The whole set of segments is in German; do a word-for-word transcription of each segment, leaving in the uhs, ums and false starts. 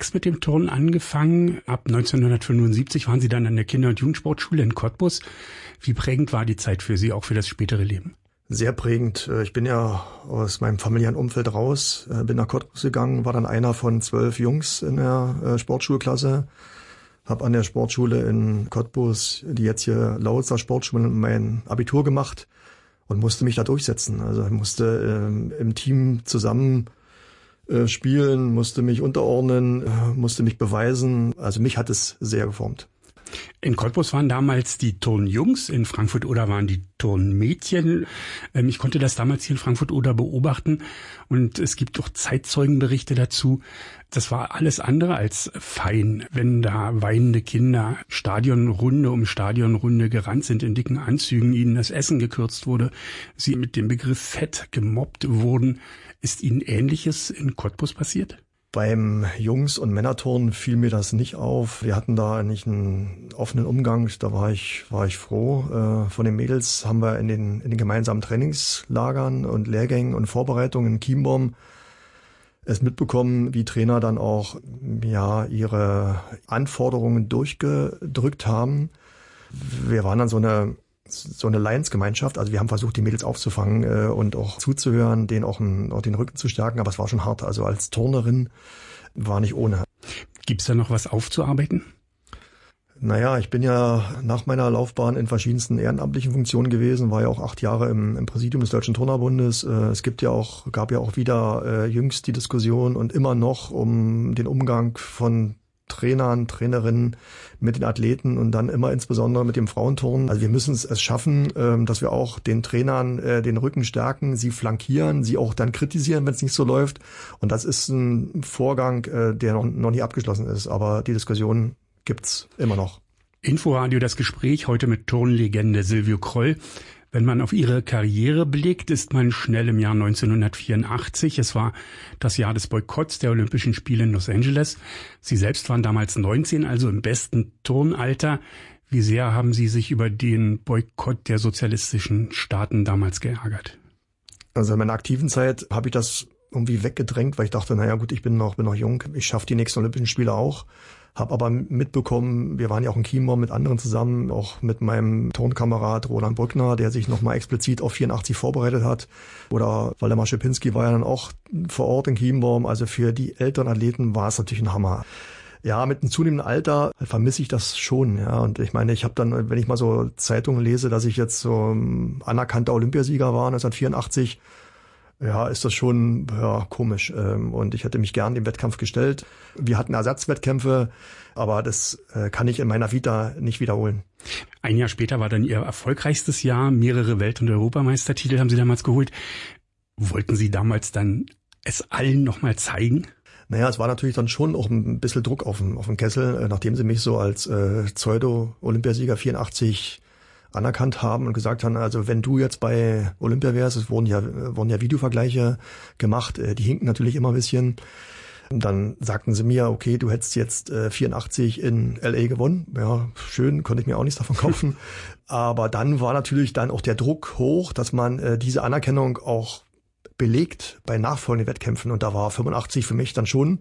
sechs mit dem Turnen angefangen. Ab neunzehnhundertfünfundsiebzig waren Sie dann an der Kinder- und Jugendsportschule in Cottbus. Wie prägend war die Zeit für Sie, auch für das spätere Leben? Sehr prägend. Ich bin ja aus meinem familiären Umfeld raus, bin nach Cottbus gegangen, war dann einer von zwölf Jungs in der Sportschulklasse. Habe an der Sportschule in Cottbus, die jetzt hier Lausitzer Sportschule, mein Abitur gemacht und musste mich da durchsetzen. Also ich musste ähm, im Team zusammen äh, spielen, musste mich unterordnen, äh, musste mich beweisen. Also mich hat es sehr geformt. In Cottbus waren damals die Turnjungs, in Frankfurt-Oder waren die Turnmädchen. Ich konnte das damals hier in Frankfurt-Oder beobachten und es gibt auch Zeitzeugenberichte dazu. Das war alles andere als fein, wenn da weinende Kinder Stadionrunde um Stadionrunde gerannt sind in dicken Anzügen, ihnen das Essen gekürzt wurde, sie mit dem Begriff Fett gemobbt wurden. Ist Ihnen Ähnliches in Cottbus passiert? Beim Jungs- und Männerturnen fiel mir das nicht auf. Wir hatten da nicht einen offenen Umgang. Da war ich, war ich froh. Äh, von den Mädels haben wir in den, in den gemeinsamen Trainingslagern und Lehrgängen und Vorbereitungen in Chiembaum es mitbekommen, wie Trainer dann auch, ja, ihre Anforderungen durchgedrückt haben. Wir waren dann so eine, so eine Lions-Gemeinschaft. Also wir haben versucht, die Mädels aufzufangen äh, und auch zuzuhören, denen auch, ein, auch den Rücken zu stärken. Aber es war schon hart. Also als Turnerin war nicht ohne. Gibt's da noch was aufzuarbeiten? Naja, ich bin ja nach meiner Laufbahn in verschiedensten ehrenamtlichen Funktionen gewesen, war ja auch acht Jahre im, im Präsidium des Deutschen Turnerbundes. Äh, es gibt ja auch, gab ja auch wieder äh, jüngst die Diskussion und immer noch um den Umgang von Trainern, Trainerinnen mit den Athleten und dann immer insbesondere mit dem Frauenturnen. Also wir müssen es schaffen, dass wir auch den Trainern den Rücken stärken, sie flankieren, sie auch dann kritisieren, wenn es nicht so läuft. Und das ist ein Vorgang, der noch nie abgeschlossen ist. Aber die Diskussion gibt's immer noch. Inforadio, das Gespräch heute mit Turnlegende Silvio Kroll. Wenn man auf ihre Karriere blickt, ist man schnell im Jahr neunzehnhundertvierundachtzig. Es war das Jahr des Boykotts der Olympischen Spiele in Los Angeles. Sie selbst waren damals neunzehn, also im besten Turnalter. Wie sehr haben Sie sich über den Boykott der sozialistischen Staaten damals geärgert? Also in meiner aktiven Zeit habe ich das irgendwie weggedrängt, weil ich dachte, naja gut, ich bin noch, bin noch jung, ich schaffe die nächsten Olympischen Spiele auch. Hab aber mitbekommen, wir waren ja auch in Chiembaum mit anderen zusammen, auch mit meinem Turnkamerad Roland Brückner, der sich nochmal explizit auf vierundachtzig vorbereitet hat. Oder Waldemar Schepinski war ja dann auch vor Ort in Chiembaum. Also für die älteren Athleten war es natürlich ein Hammer. Ja, mit einem zunehmenden Alter vermisse ich das schon. Ja, und ich meine, ich habe dann, wenn ich mal so Zeitungen lese, dass ich jetzt so anerkannter Olympiasieger war neunzehnhundertvierundachtzig, ja, ist das schon ja, komisch. Und ich hätte mich gern dem Wettkampf gestellt. Wir hatten Ersatzwettkämpfe, aber das kann ich in meiner Vita nicht wiederholen. Ein Jahr später war dann Ihr erfolgreichstes Jahr. Mehrere Welt- und Europameistertitel haben Sie damals geholt. Wollten Sie damals dann es allen nochmal zeigen? Naja, es war natürlich dann schon auch ein bisschen Druck auf dem, auf dem Kessel, nachdem sie mich so als äh, Pseudo-Olympiasieger vierundachtzig anerkannt haben und gesagt haben, also wenn du jetzt bei Olympia wärst, es wurden ja, wurden ja Videovergleiche gemacht, die hinken natürlich immer ein bisschen. Und dann sagten sie mir, okay, du hättest jetzt äh, vierundachtzig in L A gewonnen. Ja, schön, konnte ich mir auch nichts davon kaufen. Aber dann war natürlich dann auch der Druck hoch, dass man äh, diese Anerkennung auch belegt bei nachfolgenden Wettkämpfen. Und da war fünfundachtzig für mich dann schon,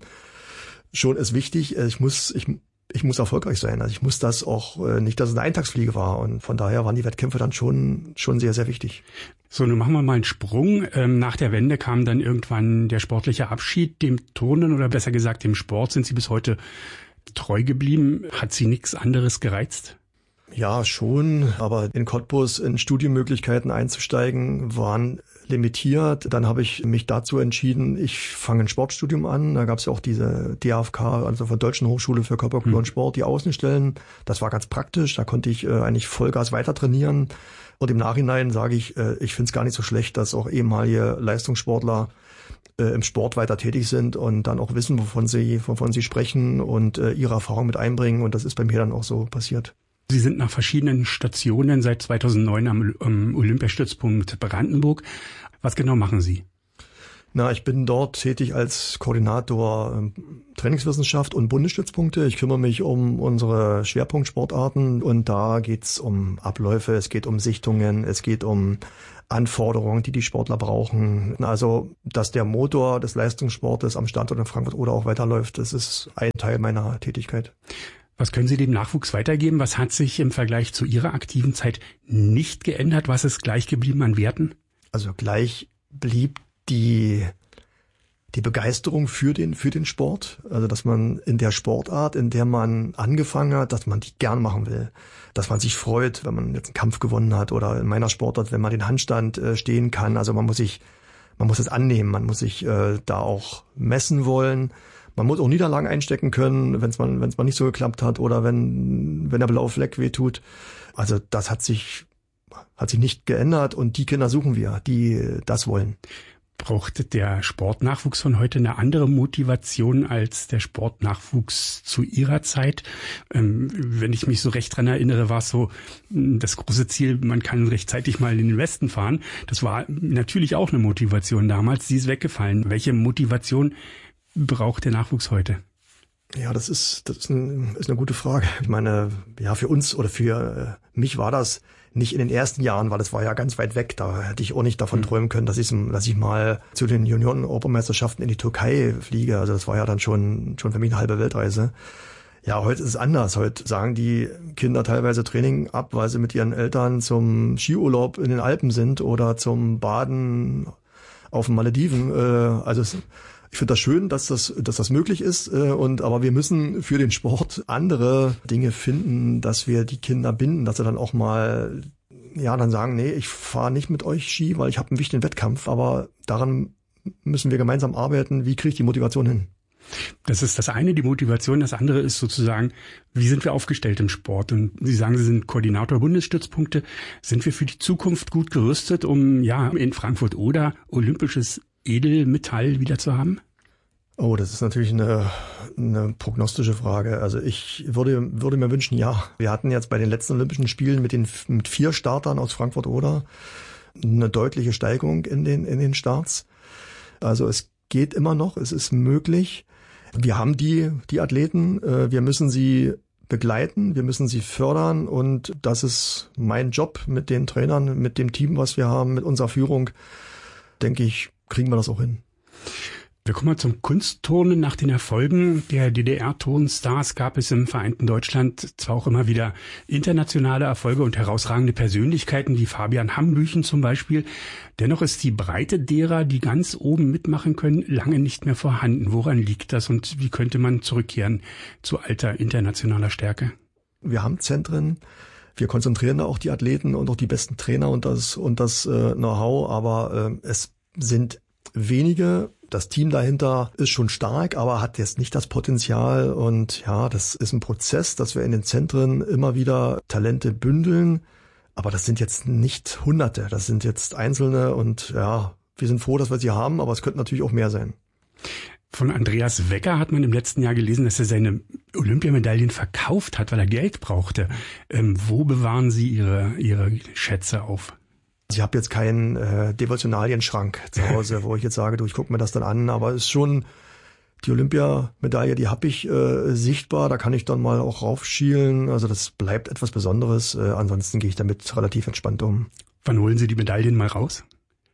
schon ist wichtig. Ich muss, ich Ich muss erfolgreich sein. Also ich muss das auch äh, nicht, dass es eine Eintagsfliege war. Und von daher waren die Wettkämpfe dann schon schon sehr, sehr wichtig. So, nun machen wir mal einen Sprung. Ähm, nach der Wende kam dann irgendwann der sportliche Abschied. Dem Turnen oder besser gesagt dem Sport sind Sie bis heute treu geblieben. Hat Sie nichts anderes gereizt? Ja, schon. Aber in Cottbus in Studienmöglichkeiten einzusteigen waren limitiert. Dann habe ich mich dazu entschieden, ich fange ein Sportstudium an. Da gab es ja auch diese D A F K, also von Deutschen Hochschule für Körperkultur und Sport, die Außenstellen. Das war ganz praktisch. Da konnte ich äh, eigentlich Vollgas weiter trainieren. Und im Nachhinein sage ich, äh, ich finde es gar nicht so schlecht, dass auch ehemalige Leistungssportler äh, im Sport weiter tätig sind und dann auch wissen, wovon sie, wovon sie sprechen und äh, ihre Erfahrung mit einbringen. Und das ist bei mir dann auch so passiert. Sie sind nach verschiedenen Stationen seit zweitausendneun am, am Olympiastützpunkt Brandenburg. Was genau machen Sie? Na, ich bin dort tätig als Koordinator ähm, Trainingswissenschaft und Bundesstützpunkte. Ich kümmere mich um unsere Schwerpunktsportarten und da geht's um Abläufe, es geht um Sichtungen, es geht um Anforderungen, die die Sportler brauchen. Also, dass der Motor des Leistungssportes am Standort in Frankfurt oder auch weiterläuft, das ist ein Teil meiner Tätigkeit. Was können Sie dem Nachwuchs weitergeben? Was hat sich im Vergleich zu Ihrer aktiven Zeit nicht geändert? Was ist gleich geblieben an Werten? Also gleich blieb die die Begeisterung für den für den Sport, also dass man in der Sportart, in der man angefangen hat, dass man die gern machen will, dass man sich freut, wenn man jetzt einen Kampf gewonnen hat oder in meiner Sportart, wenn man den Handstand äh, stehen kann. Also man muss sich man muss es annehmen, man muss sich äh, da auch messen wollen. Man muss auch Niederlagen einstecken können, wenn es mal wenn es mal nicht so geklappt hat oder wenn wenn der blaue Fleck wehtut. Also das hat sich hat sich nicht geändert und die Kinder suchen wir, die das wollen. Braucht der Sportnachwuchs von heute eine andere Motivation als der Sportnachwuchs zu Ihrer Zeit? Ähm, wenn ich mich so recht dran erinnere, war es so das große Ziel, man kann rechtzeitig mal in den Westen fahren. Das war natürlich auch eine Motivation damals, die ist weggefallen. Welche Motivation braucht der Nachwuchs heute? Ja, das ist das ist, ein, ist eine gute Frage. Ich meine, ja, für uns oder für äh, mich war das nicht in den ersten Jahren, weil das war ja ganz weit weg. Da hätte ich auch nicht davon mhm. träumen können, dass ich, dass ich mal zu den Junioren-Europameisterschaften in die Türkei fliege. Also das war ja dann schon schon für mich eine halbe Weltreise. Ja, heute ist es anders. Heute sagen die Kinder teilweise Training ab, weil sie mit ihren Eltern zum Skiurlaub in den Alpen sind oder zum Baden auf den Malediven. Äh, also es, Ich finde das schön, dass das, dass das möglich ist. Und aber wir müssen für den Sport andere Dinge finden, dass wir die Kinder binden, dass sie dann auch mal, ja, dann sagen, nee, ich fahre nicht mit euch Ski, weil ich habe einen wichtigen Wettkampf. Aber daran müssen wir gemeinsam arbeiten. Wie kriege ich die Motivation hin? Das ist das eine, die Motivation. Das andere ist sozusagen, wie sind wir aufgestellt im Sport? Und Sie sagen, Sie sind Koordinator Bundesstützpunkte. Sind wir für die Zukunft gut gerüstet, um ja in Frankfurt oder olympisches Edelmetall wieder zu haben? Oh, das ist natürlich eine, eine prognostische Frage. Also ich würde, würde mir wünschen, ja. Wir hatten jetzt bei den letzten Olympischen Spielen mit den mit vier Startern aus Frankfurt-Oder eine deutliche Steigerung in den in den Starts. Also es geht immer noch, es ist möglich. Wir haben die die Athleten, wir müssen sie begleiten, wir müssen sie fördern und das ist mein Job mit den Trainern, mit dem Team, was wir haben, mit unserer Führung. Denke ich, kriegen wir das auch hin. Wir kommen mal zum Kunstturnen. Nach den Erfolgen der D D R-Turnstars gab es im vereinten Deutschland zwar auch immer wieder internationale Erfolge und herausragende Persönlichkeiten, wie Fabian Hambüchen zum Beispiel. Dennoch ist die Breite derer, die ganz oben mitmachen können, lange nicht mehr vorhanden. Woran liegt das und wie könnte man zurückkehren zu alter internationaler Stärke? Wir haben Zentren. Wir konzentrieren da auch die Athleten und auch die besten Trainer und das und das äh, Know-how, aber äh, es sind wenige. Das Team dahinter ist schon stark, aber hat jetzt nicht das Potenzial. Und ja, das ist ein Prozess, dass wir in den Zentren immer wieder Talente bündeln. Aber das sind jetzt nicht Hunderte, das sind jetzt Einzelne. Und ja, wir sind froh, dass wir sie haben, aber es könnten natürlich auch mehr sein. Von Andreas Wecker hat man im letzten Jahr gelesen, dass er seine Olympiamedaillen verkauft hat, weil er Geld brauchte. Ähm, wo bewahren Sie Ihre, Ihre Schätze auf? Ich habe jetzt keinen äh, Devotionalienschrank zu Hause, wo ich jetzt sage, du, ich gucke mir das dann an, aber es ist schon die Olympiamedaille, die habe ich äh, sichtbar, da kann ich dann mal auch raufschielen, also das bleibt etwas Besonderes, äh, ansonsten gehe ich damit relativ entspannt um. Wann holen Sie die Medaillen mal raus?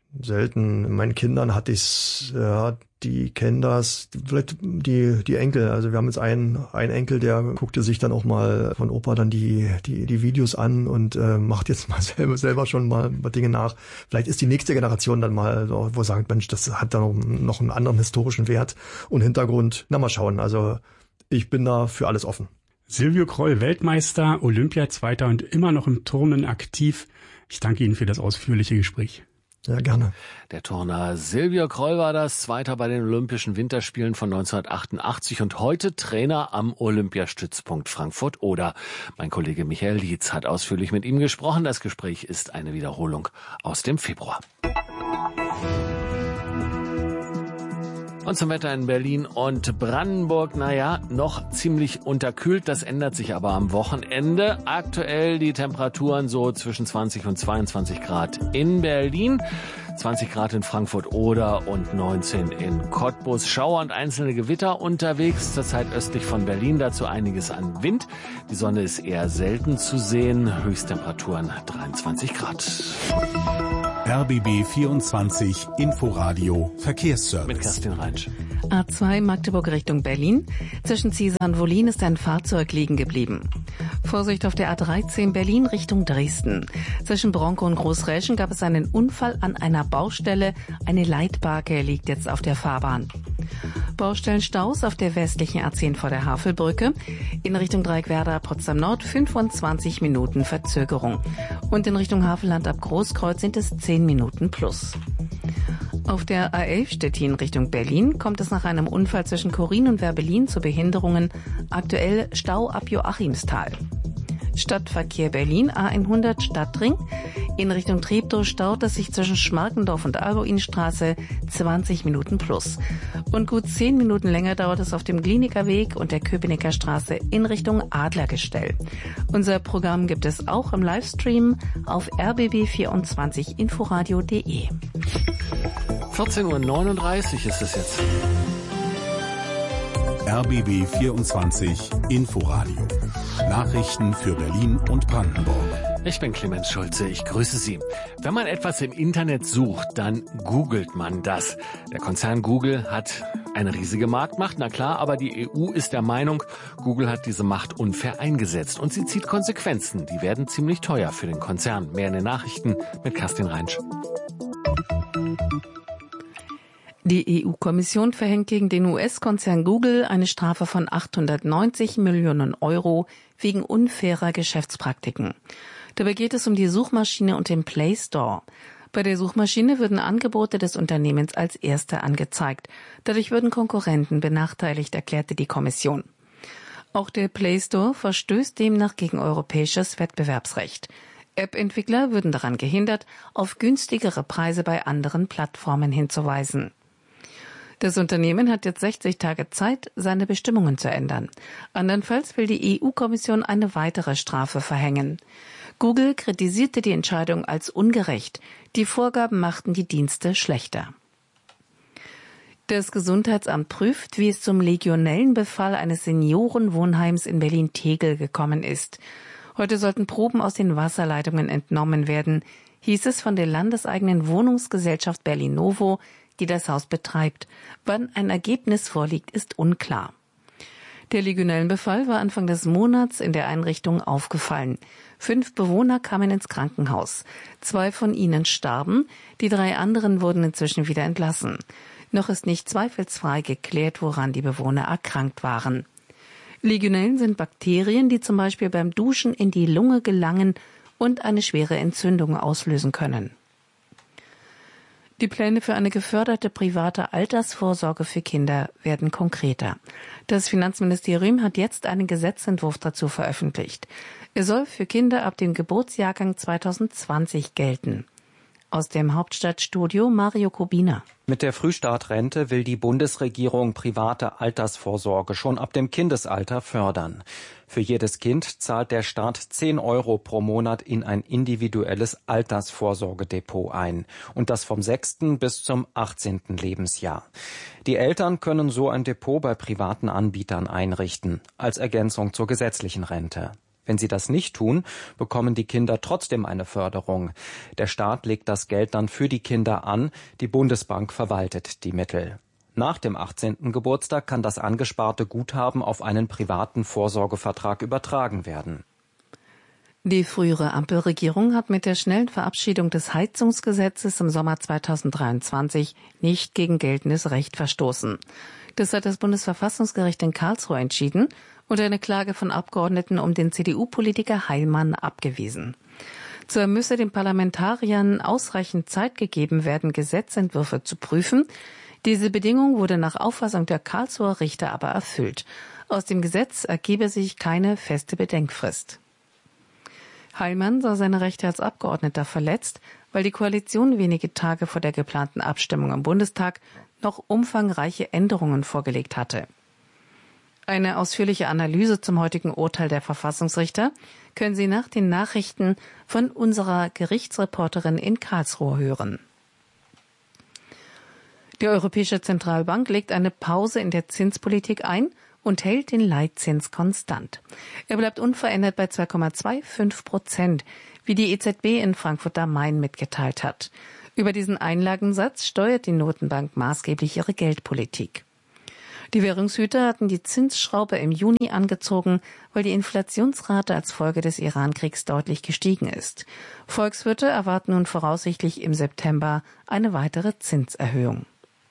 Selten. Meinen Kindern hatte ich's, ja, die kennen das, vielleicht die die Enkel. Also wir haben jetzt einen einen Enkel, der guckte sich dann auch mal von Opa dann die die die Videos an und äh, macht jetzt mal selber selber schon mal Dinge nach. Vielleicht ist die nächste Generation dann mal, wo sagt, Mensch, das hat dann noch einen anderen historischen Wert und Hintergrund. Na, mal schauen. Also ich bin da für alles offen. Silvio Kroll, Weltmeister, Olympiazweiter und immer noch im Turnen aktiv. Ich danke Ihnen für das ausführliche Gespräch. Ja, gerne. Der Turner Silvio Kroll war das, Zweiter bei den Olympischen Winterspielen von neunzehnhundertachtundachtzig und heute Trainer am Olympiastützpunkt Frankfurt-Oder. Mein Kollege Michael Lietz hat ausführlich mit ihm gesprochen. Das Gespräch ist eine Wiederholung aus dem Februar. Und zum Wetter in Berlin und Brandenburg, naja, noch ziemlich unterkühlt. Das ändert sich aber am Wochenende. Aktuell die Temperaturen so zwischen zwanzig und zweiundzwanzig Grad in Berlin, zwanzig Grad in Frankfurt-Oder und neunzehn in Cottbus. Schauer und einzelne Gewitter unterwegs, zurzeit östlich von Berlin. Dazu einiges an Wind. Die Sonne ist eher selten zu sehen. Höchsttemperaturen dreiundzwanzig Grad. R B B vierundzwanzig Inforadio Verkehrsservice. Mit Kerstin Reinsch. A zwei Magdeburg Richtung Berlin. Zwischen Ziesar und Wollin ist ein Fahrzeug liegen geblieben. Vorsicht auf der A dreizehn Berlin Richtung Dresden. Zwischen Bronco und Großräschen gab es einen Unfall an einer Baustelle. Eine Leitbarke liegt jetzt auf der Fahrbahn. Baustellenstaus auf der westlichen A zehn vor der Havelbrücke. In Richtung Dreieckwerder Potsdam Nord fünfundzwanzig Minuten Verzögerung. Und in Richtung Havelland ab Großkreuz sind es zehn Minuten plus. Auf der A elf Stettin Richtung Berlin kommt es nach einem Unfall zwischen Chorin und Werbelin zu Behinderungen. Aktuell Stau ab Joachimsthal. Stadtverkehr Berlin A hundert Stadtring. In Richtung Treptow staut es sich zwischen Schmarkendorf und Alboinstraße zwanzig Minuten plus. Und gut zehn Minuten länger dauert es auf dem Gliniker Weg und der Köpenicker Straße in Richtung Adlergestell. Unser Programm gibt es auch im Livestream auf r b b vierundzwanzig inforadio punkt de. vierzehn Uhr neununddreißig ist es jetzt. R B B vierundzwanzig Inforadio. Nachrichten für Berlin und Brandenburg. Ich bin Clemens Schulze, ich grüße Sie. Wenn man etwas im Internet sucht, dann googelt man das. Der Konzern Google hat eine riesige Marktmacht, na klar, aber die E U ist der Meinung, Google hat diese Macht unfair eingesetzt und sie zieht Konsequenzen. Die werden ziemlich teuer für den Konzern. Mehr in den Nachrichten mit Kerstin Reinsch. Die E U-Kommission verhängt gegen den U S-Konzern Google eine Strafe von achthundertneunzig Millionen Euro wegen unfairer Geschäftspraktiken. Dabei geht es um die Suchmaschine und den Play Store. Bei der Suchmaschine würden Angebote des Unternehmens als erste angezeigt. Dadurch würden Konkurrenten benachteiligt, erklärte die Kommission. Auch der Play Store verstößt demnach gegen europäisches Wettbewerbsrecht. App-Entwickler würden daran gehindert, auf günstigere Preise bei anderen Plattformen hinzuweisen. Das Unternehmen hat jetzt sechzig Tage Zeit, seine Bestimmungen zu ändern. Andernfalls will die E U-Kommission eine weitere Strafe verhängen. Google kritisierte die Entscheidung als ungerecht. Die Vorgaben machten die Dienste schlechter. Das Gesundheitsamt prüft, wie es zum Legionellenbefall eines Seniorenwohnheims in Berlin-Tegel gekommen ist. Heute sollten Proben aus den Wasserleitungen entnommen werden, hieß es von der landeseigenen Wohnungsgesellschaft Berlin-Novo, die das Haus betreibt. Wann ein Ergebnis vorliegt, ist unklar. Der Legionellenbefall war Anfang des Monats in der Einrichtung aufgefallen. Fünf Bewohner kamen ins Krankenhaus. Zwei von ihnen starben, die drei anderen wurden inzwischen wieder entlassen. Noch ist nicht zweifelsfrei geklärt, woran die Bewohner erkrankt waren. Legionellen sind Bakterien, die zum Beispiel beim Duschen in die Lunge gelangen und eine schwere Entzündung auslösen können. Die Pläne für eine geförderte private Altersvorsorge für Kinder werden konkreter. Das Finanzministerium hat jetzt einen Gesetzentwurf dazu veröffentlicht. Er soll für Kinder ab dem Geburtsjahrgang zweitausendzwanzig gelten. Aus dem Hauptstadtstudio Mario Kubina. Mit der Frühstartrente will die Bundesregierung private Altersvorsorge schon ab dem Kindesalter fördern. Für jedes Kind zahlt der Staat zehn Euro pro Monat in ein individuelles Altersvorsorgedepot ein. Und das vom sechsten bis zum achtzehnten Lebensjahr. Die Eltern können so ein Depot bei privaten Anbietern einrichten, als Ergänzung zur gesetzlichen Rente. Wenn sie das nicht tun, bekommen die Kinder trotzdem eine Förderung. Der Staat legt das Geld dann für die Kinder an, die Bundesbank verwaltet die Mittel. Nach dem achtzehnten Geburtstag kann das angesparte Guthaben auf einen privaten Vorsorgevertrag übertragen werden. Die frühere Ampelregierung hat mit der schnellen Verabschiedung des Heizungsgesetzes im Sommer zweitausenddreiundzwanzig nicht gegen geltendes Recht verstoßen. Das hat das Bundesverfassungsgericht in Karlsruhe entschieden und eine Klage von Abgeordneten um den C D U-Politiker Heilmann abgewiesen. So müsse den Parlamentariern ausreichend Zeit gegeben werden, Gesetzentwürfe zu prüfen. Diese Bedingung wurde nach Auffassung der Karlsruher Richter aber erfüllt. Aus dem Gesetz ergebe sich keine feste Bedenkfrist. Heilmann sah seine Rechte als Abgeordneter verletzt, weil die Koalition wenige Tage vor der geplanten Abstimmung im Bundestag noch umfangreiche Änderungen vorgelegt hatte. Eine ausführliche Analyse zum heutigen Urteil der Verfassungsrichter können Sie nach den Nachrichten von unserer Gerichtsreporterin in Karlsruhe hören. Die Europäische Zentralbank legt eine Pause in der Zinspolitik ein und hält den Leitzins konstant. Er bleibt unverändert bei zwei Komma fünfundzwanzig Prozent, wie die E Z B in Frankfurt am Main mitgeteilt hat. Über diesen Einlagensatz steuert die Notenbank maßgeblich ihre Geldpolitik. Die Währungshüter hatten die Zinsschraube im Juni angezogen, weil die Inflationsrate als Folge des Iran-Kriegs deutlich gestiegen ist. Volkswirte erwarten nun voraussichtlich im September eine weitere Zinserhöhung.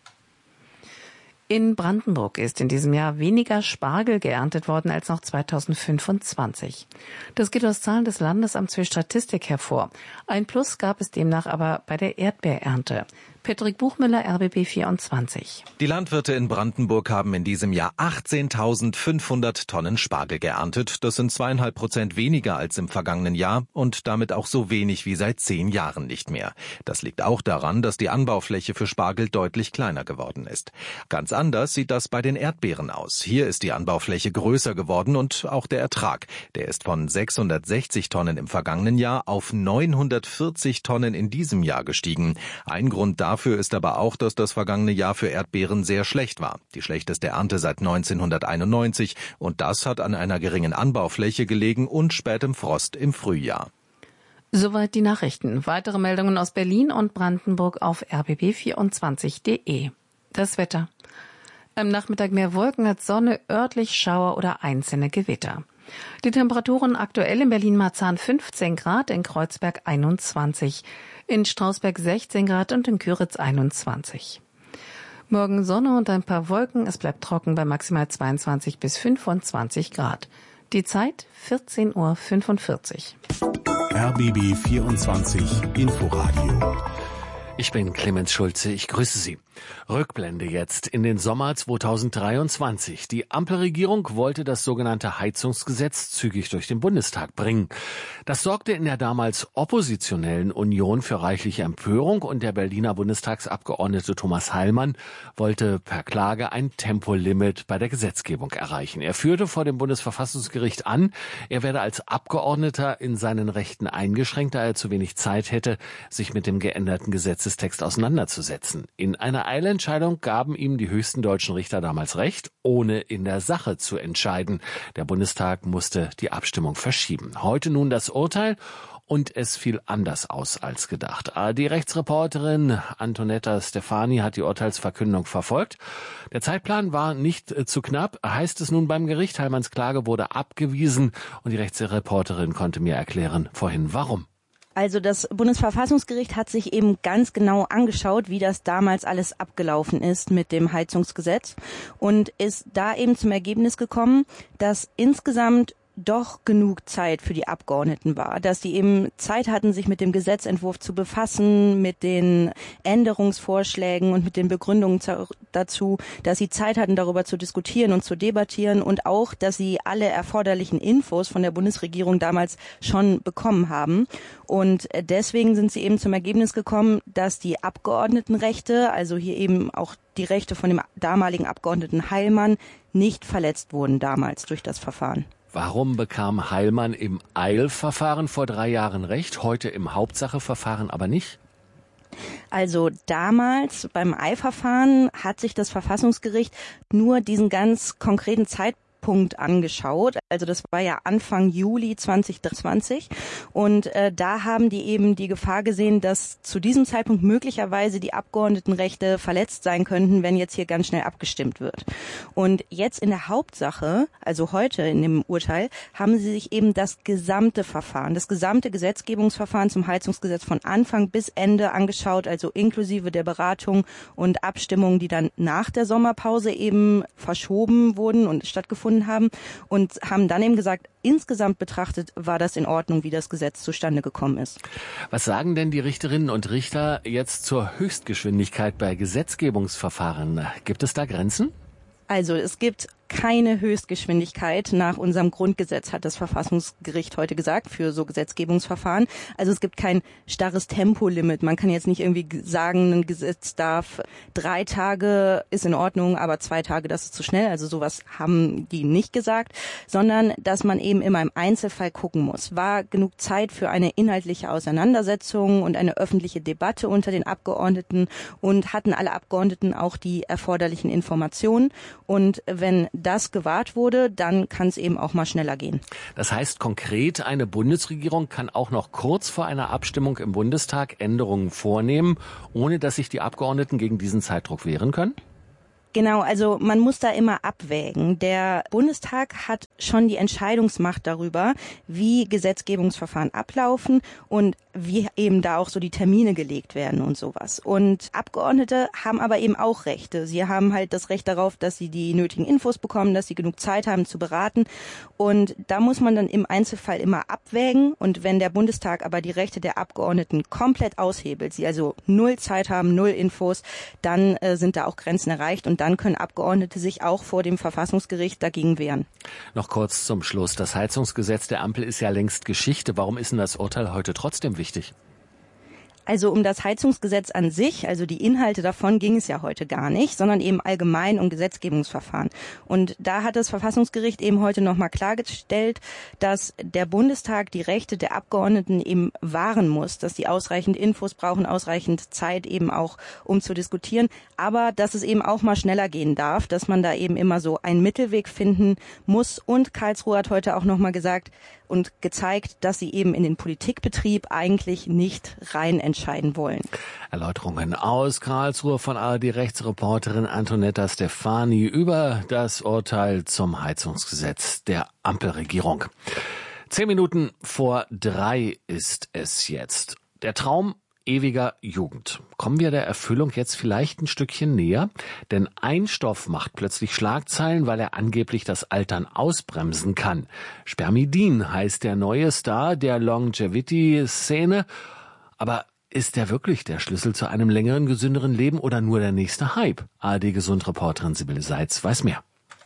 In Brandenburg ist in diesem Jahr weniger Spargel geerntet worden als noch zweitausendfünfundzwanzig. Das geht aus Zahlen des Landesamts für Statistik hervor. Ein Plus gab es demnach aber bei der Erdbeerernte. Patrick Buchmüller, R B B vierundzwanzig. Die Landwirte in Brandenburg haben in diesem Jahr achtzehntausendfünfhundert Tonnen Spargel geerntet. Das sind zweieinhalb Prozent weniger als im vergangenen Jahr und damit auch so wenig wie seit zehn Jahren nicht mehr. Das liegt auch daran, dass die Anbaufläche für Spargel deutlich kleiner geworden ist. Ganz anders sieht das bei den Erdbeeren aus. Hier ist die Anbaufläche größer geworden und auch der Ertrag. Der ist von sechshundertsechzig Tonnen im vergangenen Jahr auf neunhundertvierzig Tonnen in diesem Jahr gestiegen. Ein Grund dafür Dafür ist aber auch, dass das vergangene Jahr für Erdbeeren sehr schlecht war. Die schlechteste Ernte seit neunzehnhunderteinundneunzig. Und das hat an einer geringen Anbaufläche gelegen und spätem Frost im Frühjahr. Soweit die Nachrichten. Weitere Meldungen aus Berlin und Brandenburg auf r b b vierundzwanzig punkt de. Das Wetter. Am Nachmittag mehr Wolken als Sonne, örtlich Schauer oder einzelne Gewitter. Die Temperaturen aktuell in Berlin-Marzahn fünfzehn Grad, in Kreuzberg einundzwanzig, in Strausberg sechzehn Grad und in Küritz einundzwanzig. Morgen Sonne und ein paar Wolken, es bleibt trocken bei maximal zweiundzwanzig bis fünfundzwanzig Grad. Die Zeit vierzehn Uhr fünfundvierzig. R B B vierundzwanzig Inforadio. Ich bin Clemens Schulze, ich grüße Sie. Rückblende jetzt in den Sommer zweitausenddreiundzwanzig. Die Ampelregierung wollte das sogenannte Heizungsgesetz zügig durch den Bundestag bringen. Das sorgte in der damals oppositionellen Union für reichliche Empörung und der Berliner Bundestagsabgeordnete Thomas Heilmann wollte per Klage ein Tempolimit bei der Gesetzgebung erreichen. Er führte vor dem Bundesverfassungsgericht an, er werde als Abgeordneter in seinen Rechten eingeschränkt, da er zu wenig Zeit hätte, sich mit dem geänderten Gesetzestext auseinanderzusetzen. In einer Eilentscheidung gaben ihm die höchsten deutschen Richter damals recht, ohne in der Sache zu entscheiden. Der Bundestag musste die Abstimmung verschieben. Heute nun das Urteil und es fiel anders aus als gedacht. A R D-Rechtsreporterin Antonetta Stefani hat die Urteilsverkündung verfolgt. Der Zeitplan war nicht äh, zu knapp, heißt es nun beim Gericht. Heilmanns Klage wurde abgewiesen und die Rechtsreporterin konnte mir erklären vorhin, warum. Also das Bundesverfassungsgericht hat sich eben ganz genau angeschaut, wie das damals alles abgelaufen ist mit dem Heizungsgesetz und ist da eben zum Ergebnis gekommen, dass insgesamt doch genug Zeit für die Abgeordneten war, dass die eben Zeit hatten, sich mit dem Gesetzentwurf zu befassen, mit den Änderungsvorschlägen und mit den Begründungen dazu, dass sie Zeit hatten, darüber zu diskutieren und zu debattieren und auch, dass sie alle erforderlichen Infos von der Bundesregierung damals schon bekommen haben. Und deswegen sind sie eben zum Ergebnis gekommen, dass die Abgeordnetenrechte, also hier eben auch die Rechte von dem damaligen Abgeordneten Heilmann, nicht verletzt wurden damals durch das Verfahren. Warum bekam Heilmann im Eilverfahren vor drei Jahren Recht, heute im Hauptsacheverfahren aber nicht? Also damals beim Eilverfahren hat sich das Verfassungsgericht nur diesen ganz konkreten Zeitpunkt angeschaut. Also das war ja Anfang Juli zweitausendzwanzig und äh, da haben die eben die Gefahr gesehen, dass zu diesem Zeitpunkt möglicherweise die Abgeordnetenrechte verletzt sein könnten, wenn jetzt hier ganz schnell abgestimmt wird. Und jetzt in der Hauptsache, also heute in dem Urteil, haben sie sich eben das gesamte Verfahren, das gesamte Gesetzgebungsverfahren zum Heizungsgesetz von Anfang bis Ende angeschaut, also inklusive der Beratung und Abstimmungen, die dann nach der Sommerpause eben verschoben wurden und stattgefunden haben und haben dann eben gesagt, insgesamt betrachtet war das in Ordnung, wie das Gesetz zustande gekommen ist. Was sagen denn die Richterinnen und Richter jetzt zur Höchstgeschwindigkeit bei Gesetzgebungsverfahren? Gibt es da Grenzen? Also es gibt keine Höchstgeschwindigkeit nach unserem Grundgesetz, hat das Verfassungsgericht heute gesagt, für so Gesetzgebungsverfahren. Also es gibt kein starres Tempolimit. Man kann jetzt nicht irgendwie sagen, ein Gesetz darf drei Tage, ist in Ordnung, aber zwei Tage, das ist zu schnell. Also sowas haben die nicht gesagt, sondern dass man eben immer im Einzelfall gucken muss. War genug Zeit für eine inhaltliche Auseinandersetzung und eine öffentliche Debatte unter den Abgeordneten und hatten alle Abgeordneten auch die erforderlichen Informationen? Und wenn das gewahrt wurde, dann kann es eben auch mal schneller gehen. Das heißt konkret, eine Bundesregierung kann auch noch kurz vor einer Abstimmung im Bundestag Änderungen vornehmen, ohne dass sich die Abgeordneten gegen diesen Zeitdruck wehren können? Genau, also man muss da immer abwägen. Der Bundestag hat schon die Entscheidungsmacht darüber, wie Gesetzgebungsverfahren ablaufen und wie eben da auch so die Termine gelegt werden und sowas. Und Abgeordnete haben aber eben auch Rechte. Sie haben halt das Recht darauf, dass sie die nötigen Infos bekommen, dass sie genug Zeit haben zu beraten. Und da muss man dann im Einzelfall immer abwägen. Und wenn der Bundestag aber die Rechte der Abgeordneten komplett aushebelt, sie also null Zeit haben, null Infos, dann äh, sind da auch Grenzen erreicht. Und dann können Abgeordnete sich auch vor dem Verfassungsgericht dagegen wehren. Noch kurz zum Schluss. Das Heizungsgesetz der Ampel ist ja längst Geschichte. Warum ist denn das Urteil heute trotzdem wichtig? Also um das Heizungsgesetz an sich, also die Inhalte davon ging es ja heute gar nicht, sondern eben allgemein um Gesetzgebungsverfahren. Und da hat das Verfassungsgericht eben heute nochmal klargestellt, dass der Bundestag die Rechte der Abgeordneten eben wahren muss, dass die ausreichend Infos brauchen, ausreichend Zeit eben auch, um zu diskutieren, aber dass es eben auch mal schneller gehen darf, dass man da eben immer so einen Mittelweg finden muss. Und Karlsruhe hat heute auch nochmal gesagt und gezeigt, dass sie eben in den Politikbetrieb eigentlich nicht rein entscheiden wollen. Erläuterungen aus Karlsruhe von A R D-Rechtsreporterin Antonetta Stefani über das Urteil zum Heizungsgesetz der Ampelregierung. Zehn Minuten vor drei ist es jetzt. Der Traum ewiger Jugend. Kommen wir der Erfüllung jetzt vielleicht ein Stückchen näher? Denn ein Stoff macht plötzlich Schlagzeilen, weil er angeblich das Altern ausbremsen kann. Spermidin heißt der neue Star der Longevity-Szene. Aber ist der wirklich der Schlüssel zu einem längeren, gesünderen Leben oder nur der nächste Hype? A R D-Gesundreporterin Sibylle Seitz weiß mehr.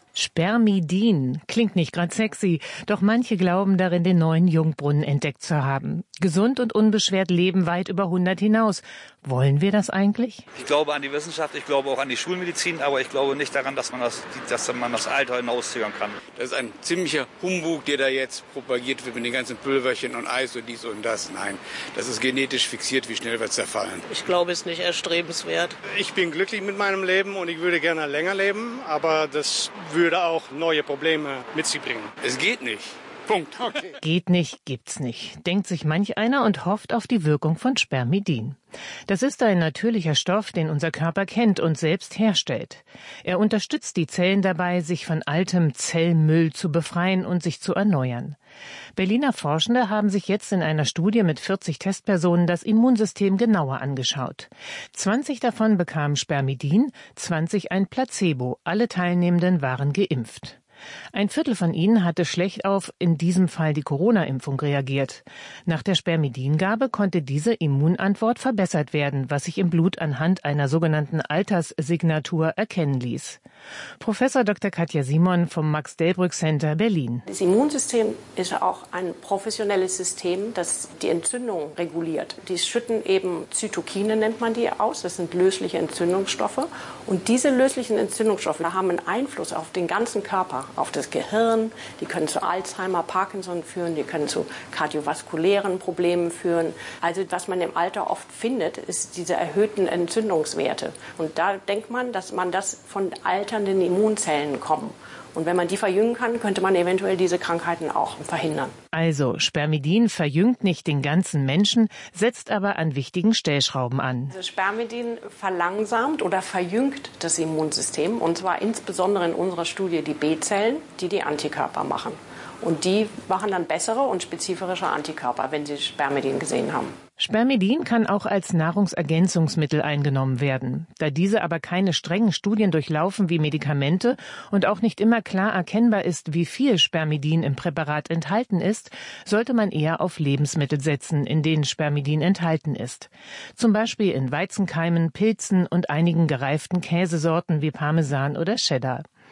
Spermidin klingt nicht gerade sexy, doch manche glauben darin, den neuen Jungbrunnen entdeckt zu haben. Gesund und unbeschwert leben weit über hundert hinaus. Wollen wir das eigentlich? Ich glaube an die Wissenschaft, ich glaube auch an die Schulmedizin, aber ich glaube nicht daran, dass man das, dass man das Alter hinauszögern kann. Das ist ein ziemlicher Humbug, der da jetzt propagiert wird mit den ganzen Pülverchen und Eis und dies und das. Nein, das ist genetisch fixiert, wie schnell wird es zerfallen. Ich glaube, es ist nicht erstrebenswert. Ich bin glücklich mit meinem Leben und ich würde gerne länger leben, aber das würde auch neue Probleme mit sich bringen. Es geht nicht. Punkt. Okay. Geht nicht, gibt's nicht, denkt sich manch einer und hofft auf die Wirkung von Spermidin. Das ist ein natürlicher Stoff, den unser Körper kennt und selbst herstellt. Er unterstützt die Zellen dabei, sich von altem Zellmüll zu befreien und sich zu erneuern. Berliner Forschende haben sich jetzt in einer Studie mit vierzig Testpersonen das Immunsystem genauer angeschaut. zwanzig davon bekamen Spermidin, zwanzig ein Placebo. Alle Teilnehmenden waren geimpft. Ein Viertel von ihnen hatte schlecht auf, in diesem Fall die Corona-Impfung, reagiert. Nach der Spermidingabe konnte diese Immunantwort verbessert werden, was sich im Blut anhand einer sogenannten Alterssignatur erkennen ließ. Professor Doktor Katja Simon vom Max-Delbrück-Center Berlin. Das Immunsystem ist auch ein professionelles System, das die Entzündung reguliert. Die schütten eben Zytokine, nennt man die, aus. Das sind lösliche Entzündungsstoffe. Und diese löslichen Entzündungsstoffe haben einen Einfluss auf den ganzen Körper, auf das Gehirn. Die können zu Alzheimer, Parkinson führen, die können zu kardiovaskulären Problemen führen. Also was man im Alter oft findet, ist diese erhöhten Entzündungswerte. Und da denkt man, dass man das von alternden Immunzellen kommt. Und wenn man die verjüngen kann, könnte man eventuell diese Krankheiten auch verhindern. Also Spermidin verjüngt nicht den ganzen Menschen, setzt aber an wichtigen Stellschrauben an. Also Spermidin verlangsamt oder verjüngt das Immunsystem, und zwar insbesondere in unserer Studie die B-Zellen, die die Antikörper machen. Und die machen dann bessere und spezifische Antikörper, wenn sie Spermidin gesehen haben. Spermidin kann auch als Nahrungsergänzungsmittel eingenommen werden. Da diese aber keine strengen Studien durchlaufen wie Medikamente und auch nicht immer klar erkennbar ist, wie viel Spermidin im Präparat enthalten ist, sollte man eher auf Lebensmittel setzen, in denen Spermidin enthalten ist. Zum Beispiel in Weizenkeimen, Pilzen und einigen gereiften Käsesorten wie Parmesan oder Cheddar.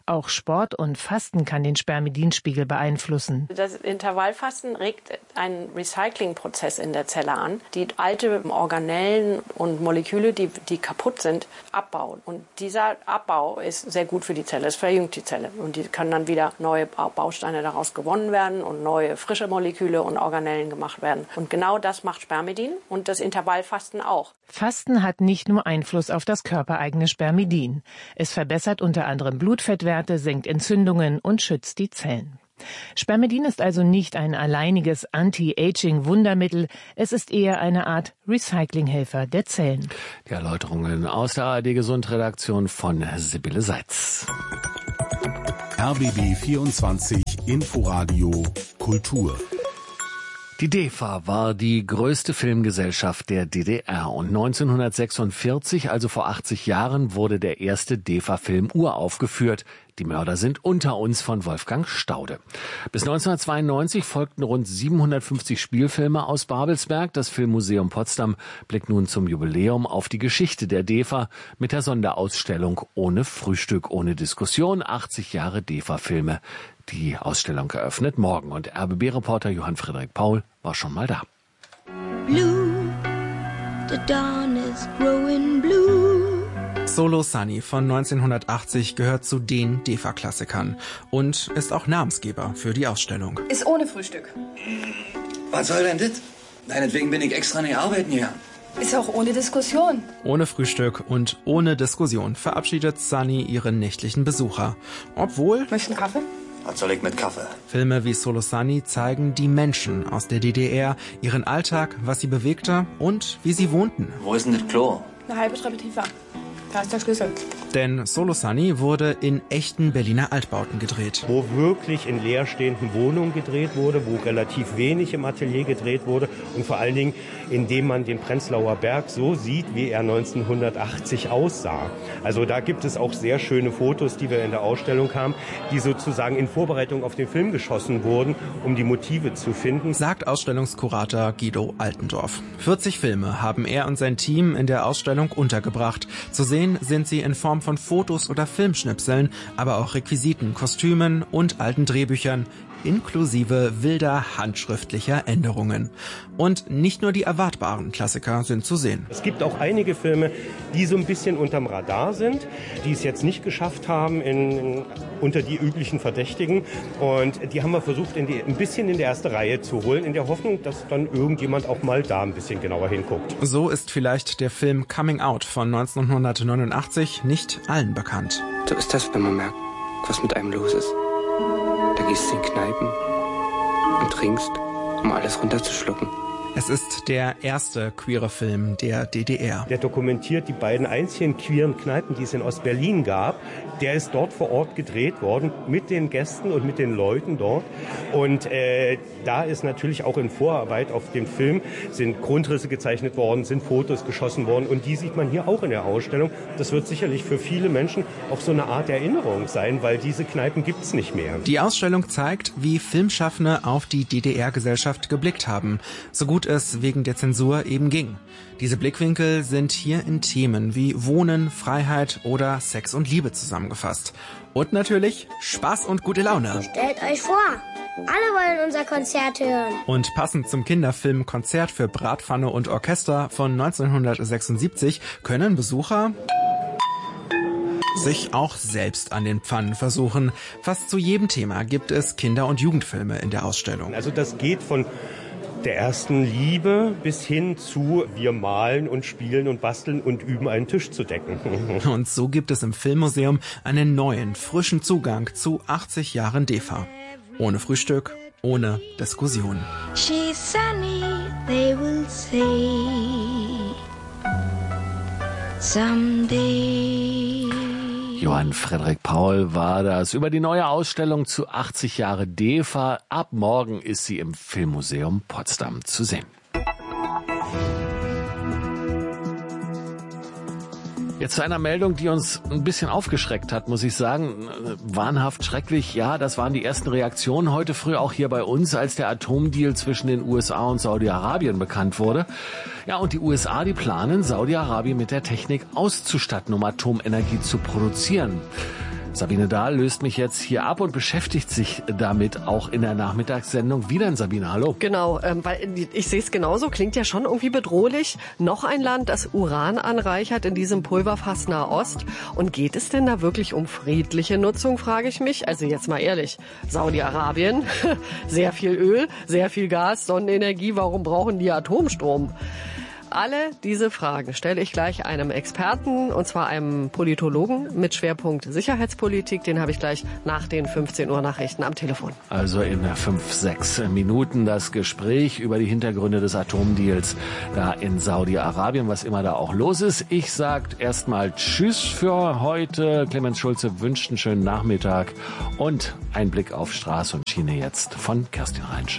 Auch Sport und Fasten kann den Spermidinspiegel beeinflussen. Das Intervallfasten regt einen Recyclingprozess in der Zelle an, die alte Organellen und Moleküle, die, die kaputt sind, abbauen. Und dieser Abbau ist sehr gut für die Zelle, es verjüngt die Zelle. Und die können dann wieder neue Bausteine daraus gewonnen werden und neue frische Moleküle und Organellen gemacht werden. Und genau das macht Spermidin und das Intervallfasten auch. Fasten hat nicht nur Einfluss auf das körpereigene Spermidin. Es verbessert unter anderem Blutfettwerte, senkt Entzündungen und schützt die Zellen. Spermidin ist also nicht ein alleiniges Anti-Aging-Wundermittel. Es ist eher eine Art Recyclinghelfer der Zellen. Die Erläuterungen aus der A R D-Gesund-Redaktion von Sibylle Seitz. R B B vierundzwanzig Inforadio Kultur. Die D E F A war die größte Filmgesellschaft der D D R und neunzehnhundertsechsundvierzig, also vor achtzig Jahren, wurde der erste D E F A-Film uraufgeführt. Die Mörder sind unter uns von Wolfgang Staude. Bis neunzehnhundertzweiundneunzig folgten rund siebenhundertfünfzig Spielfilme aus Babelsberg. Das Filmmuseum Potsdam blickt nun zum Jubiläum auf die Geschichte der D E F A mit der Sonderausstellung Ohne Frühstück, ohne Diskussion, achtzig Jahre D E F A-Filme. Die Ausstellung eröffnet morgen und R B B-Reporter Johann Frederik Paul war schon mal da. Blue, the dawn is growing blue. Solo Sunny von neunzehnhundertachtzig gehört zu den D E F A-Klassikern und ist auch Namensgeber für die Ausstellung. Ist ohne Frühstück. Was soll denn das? Deinetwegen bin ich extra nicht arbeiten gegangen. Ist auch ohne Diskussion. Ohne Frühstück und ohne Diskussion verabschiedet Sunny ihren nächtlichen Besucher. Obwohl... Möchten Kaffee? Was soll ich mit Kaffee? Filme wie Solo Sunny zeigen die Menschen aus der D D R, ihren Alltag, was sie bewegte und wie sie wohnten. Wo ist denn das Klo? Eine halbe Treppe tiefer. Da ist der Schlüssel. Denn Solo Sunny wurde in echten Berliner Altbauten gedreht. Wo wirklich in leerstehenden Wohnungen gedreht wurde, wo relativ wenig im Atelier gedreht wurde und vor allen Dingen, indem man den Prenzlauer Berg so sieht, wie er neunzehnhundertachtzig aussah. Also da gibt es auch sehr schöne Fotos, die wir in der Ausstellung haben, die sozusagen in Vorbereitung auf den Film geschossen wurden, um die Motive zu finden. Sagt Ausstellungskurator Guido Altendorf. vierzig Filme haben er und sein Team in der Ausstellung untergebracht. Zu sehen sind sie in Form von Fotos oder Filmschnipseln, aber auch Requisiten, Kostümen und alten Drehbüchern, inklusive wilder handschriftlicher Änderungen. Und nicht nur die erwartbaren Klassiker sind zu sehen. Es gibt auch einige Filme, die so ein bisschen unterm Radar sind, die es jetzt nicht geschafft haben in, in, unter die üblichen Verdächtigen. Und die haben wir versucht, in die, ein bisschen in die erste Reihe zu holen, in der Hoffnung, dass dann irgendjemand auch mal da ein bisschen genauer hinguckt. So ist vielleicht der Film Coming Out von neunzehnhundertneunundachtzig nicht allen bekannt. So ist das, wenn man merkt, was mit einem los ist. Da gehst du in Kneipen und trinkst, um alles runterzuschlucken. Es ist der erste queere Film der D D R. Der dokumentiert die beiden einzigen queeren Kneipen, die es in Ostberlin gab. Der ist dort vor Ort gedreht worden mit den Gästen und mit den Leuten dort. Und äh, da ist natürlich auch in Vorarbeit auf dem Film sind Grundrisse gezeichnet worden, sind Fotos geschossen worden. Und die sieht man hier auch in der Ausstellung. Das wird sicherlich für viele Menschen auch so eine Art Erinnerung sein, weil diese Kneipen gibt's nicht mehr. Die Ausstellung zeigt, wie Filmschaffende auf die D D R-Gesellschaft geblickt haben. So gut es wegen der Zensur eben ging. Diese Blickwinkel sind hier in Themen wie Wohnen, Freiheit oder Sex und Liebe zusammengefasst. Und natürlich Spaß und gute Laune. Stellt euch vor, alle wollen unser Konzert hören. Und passend zum Kinderfilm Konzert für Bratpfanne und Orchester von neunzehnhundertsechsundsiebzig können Besucher sich auch selbst an den Pfannen versuchen. Fast zu jedem Thema gibt es Kinder- und Jugendfilme in der Ausstellung. Also das geht von der ersten Liebe bis hin zu wir malen und spielen und basteln und üben, einen Tisch zu decken. Und so gibt es im Filmmuseum einen neuen, frischen Zugang zu achtzig Jahren D E F A. Ohne Frühstück, ohne Diskussion. She's sunny, they will say someday. Johann Frederik Paul war das über die neue Ausstellung zu achtzig Jahre D E F A. Ab morgen ist sie im Filmmuseum Potsdam zu sehen. Jetzt zu einer Meldung, die uns ein bisschen aufgeschreckt hat, muss ich sagen. Wahnhaft schrecklich. Ja, das waren die ersten Reaktionen heute früh auch hier bei uns, als der Atomdeal zwischen den U S A und Saudi-Arabien bekannt wurde. Ja, und die U S A, die planen, Saudi-Arabien mit der Technik auszustatten, um Atomenergie zu produzieren. Sabine Dahl löst mich jetzt hier ab und beschäftigt sich damit auch in der Nachmittagssendung. Wie denn, Sabine? Hallo. Genau, ähm, weil ich sehe es genauso, klingt ja schon irgendwie bedrohlich. Noch ein Land, das Uran anreichert in diesem Pulverfass Nahost. Und geht es denn da wirklich um friedliche Nutzung, frage ich mich. Also jetzt mal ehrlich, Saudi-Arabien, sehr viel Öl, sehr viel Gas, Sonnenenergie, warum brauchen die Atomstrom? Alle diese Fragen stelle ich gleich einem Experten, und zwar einem Politologen mit Schwerpunkt Sicherheitspolitik. Den habe ich gleich nach den fünfzehn Uhr Nachrichten am Telefon. Also in fünf, sechs Minuten das Gespräch über die Hintergründe des Atomdeals da in Saudi-Arabien, was immer da auch los ist. Ich sage erstmal Tschüss für heute. Clemens Schulze wünscht einen schönen Nachmittag und ein Blick auf Straße und Schiene jetzt von Kerstin Reinsch.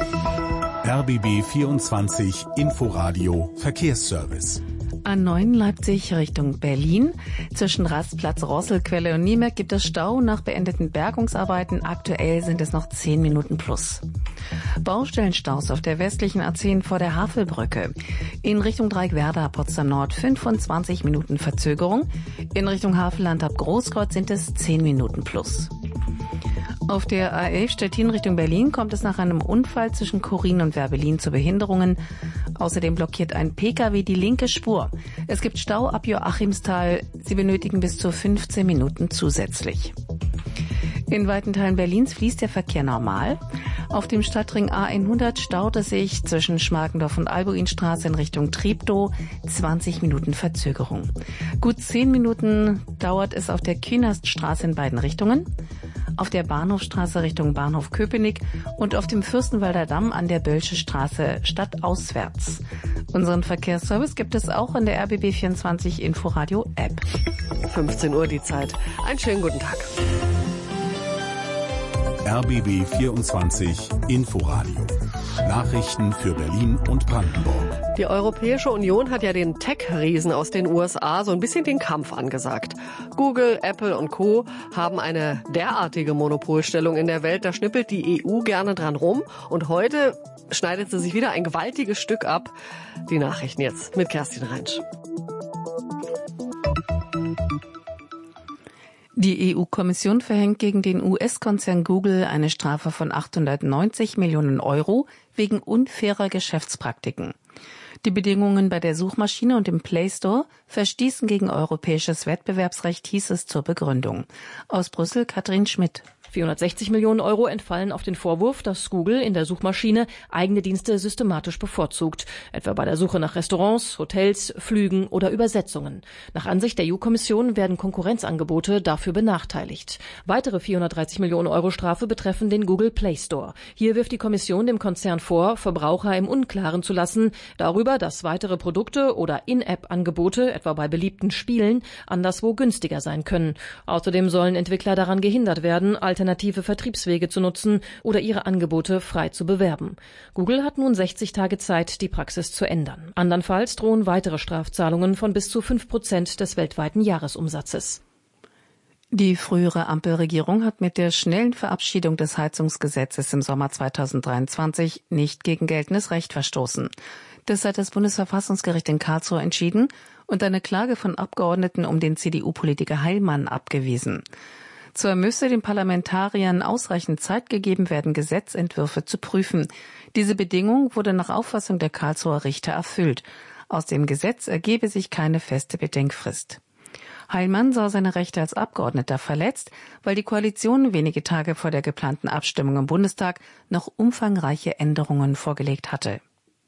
R B B vierundzwanzig Inforadio Verkehrsservice. A neun Leipzig Richtung Berlin. Zwischen Rastplatz, Rosselquelle und Niemerk gibt es Stau nach beendeten Bergungsarbeiten. Aktuell sind es noch zehn Minuten plus. Baustellenstaus auf der westlichen A zehn vor der Havelbrücke. In Richtung Dreieckwerder, Potsdam Nord fünfundzwanzig Minuten Verzögerung. In Richtung Havelland ab Großkreuz sind es zehn Minuten plus. Auf der A elf Stettin Richtung Berlin kommt es nach einem Unfall zwischen Chorin und Werbelin zu Behinderungen. Außerdem blockiert ein Pkw die linke Spur. Es gibt Stau ab Joachimsthal. Sie benötigen bis zu fünfzehn Minuten zusätzlich. In weiten Teilen Berlins fließt der Verkehr normal. Auf dem Stadtring A hundert staut es sich zwischen Schmarkendorf und Albuinstraße in Richtung Treptow. zwanzig Minuten Verzögerung. Gut zehn Minuten dauert es auf der Künaststraße in beiden Richtungen. Auf der Bahnhofstraße Richtung Bahnhof Köpenick und auf dem Fürstenwalder Damm an der Bölsche Straße stadtauswärts. Unseren Verkehrsservice gibt es auch in der R B B vierundzwanzig Inforadio App. fünfzehn Uhr die Zeit. Einen schönen guten Tag. R B B vierundzwanzig Inforadio. Nachrichten für Berlin und Brandenburg. Die Europäische Union hat ja den Tech-Riesen aus den U S A so ein bisschen den Kampf angesagt. Google, Apple und Co. haben eine derartige Monopolstellung in der Welt, da schnippelt die E U gerne dran rum. Und heute schneidet sie sich wieder ein gewaltiges Stück ab. Die Nachrichten jetzt mit Kerstin Reinsch. Die E U-Kommission verhängt gegen den U S-Konzern Google eine Strafe von achthundertneunzig Millionen Euro wegen unfairer Geschäftspraktiken. Die Bedingungen bei der Suchmaschine und im Play Store verstießen gegen europäisches Wettbewerbsrecht, hieß es zur Begründung. Aus Brüssel Katrin Schmidt. vierhundertsechzig Millionen Euro entfallen auf den Vorwurf, dass Google in der Suchmaschine eigene Dienste systematisch bevorzugt, etwa bei der Suche nach Restaurants, Hotels, Flügen oder Übersetzungen. Nach Ansicht der E U-Kommission werden Konkurrenzangebote dafür benachteiligt. Weitere vierhundertdreißig Millionen Euro Strafe betreffen den Google Play Store. Hier wirft die Kommission dem Konzern vor, Verbraucher im Unklaren zu lassen darüber, dass weitere Produkte oder In-App-Angebote, etwa bei beliebten Spielen, anderswo günstiger sein können. Außerdem sollen Entwickler daran gehindert werden, alternative Vertriebswege zu nutzen oder ihre Angebote frei zu bewerben. Google hat nun sechzig Tage Zeit, die Praxis zu ändern. Andernfalls drohen weitere Strafzahlungen von bis zu fünf Prozent des weltweiten Jahresumsatzes. Die frühere Ampelregierung hat mit der schnellen Verabschiedung des Heizungsgesetzes im Sommer zweitausenddreiundzwanzig nicht gegen geltendes Recht verstoßen. Das hat das Bundesverfassungsgericht in Karlsruhe entschieden und eine Klage von Abgeordneten um den C D U-Politiker Heilmann abgewiesen. Zwar müsse den Parlamentariern ausreichend Zeit gegeben werden, Gesetzentwürfe zu prüfen. Diese Bedingung wurde nach Auffassung der Karlsruher Richter erfüllt. Aus dem Gesetz ergebe sich keine feste Bedenkfrist. Heilmann sah seine Rechte als Abgeordneter verletzt, weil die Koalition wenige Tage vor der geplanten Abstimmung im Bundestag noch umfangreiche Änderungen vorgelegt hatte.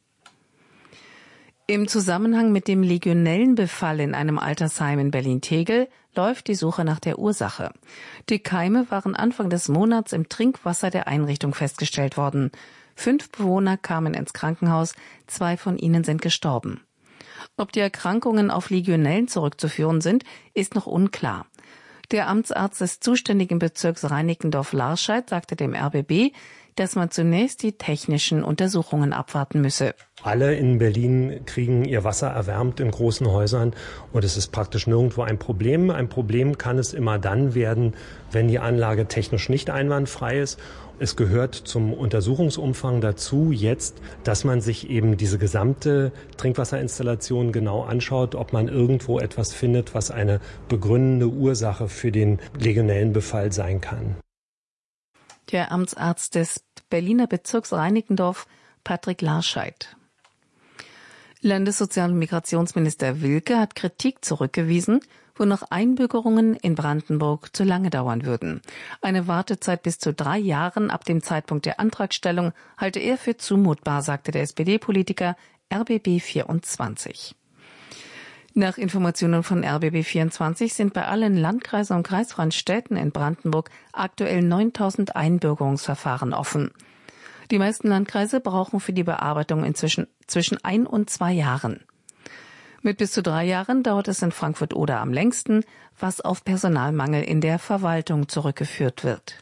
Im Zusammenhang mit dem Legionellenbefall in einem Altersheim in Berlin-Tegel läuft die Suche nach der Ursache. Die Keime waren Anfang des Monats im Trinkwasser der Einrichtung festgestellt worden. Fünf Bewohner kamen ins Krankenhaus, zwei von ihnen sind gestorben. Ob die Erkrankungen auf Legionellen zurückzuführen sind, ist noch unklar. Der Amtsarzt des zuständigen Bezirks Reinickendorf-Larscheid sagte dem R B B, dass man zunächst die technischen Untersuchungen abwarten müsse. Alle in Berlin kriegen ihr Wasser erwärmt in großen Häusern und es ist praktisch nirgendwo ein Problem. Ein Problem kann es immer dann werden, wenn die Anlage technisch nicht einwandfrei ist. Es gehört zum Untersuchungsumfang dazu jetzt, dass man sich eben diese gesamte Trinkwasserinstallation genau anschaut, ob man irgendwo etwas findet, was eine begründende Ursache für den Legionellenbefall sein kann. Der Amtsarzt des Berliner Bezirks Reinickendorf, Patrick Larscheid. Landessozial- und Migrationsminister Wilke hat Kritik zurückgewiesen, wonach Einbürgerungen in Brandenburg zu lange dauern würden. Eine Wartezeit bis zu drei Jahren ab dem Zeitpunkt der Antragstellung halte er für zumutbar, sagte der S P D-Politiker R B B vierundzwanzig. Nach Informationen von R B B vierundzwanzig sind bei allen Landkreisen und kreisfreien Städten in Brandenburg aktuell neuntausend Einbürgerungsverfahren offen. Die meisten Landkreise brauchen für die Bearbeitung inzwischen zwischen ein und zwei Jahren. Mit bis zu drei Jahren dauert es in Frankfurt-Oder am längsten, was auf Personalmangel in der Verwaltung zurückgeführt wird.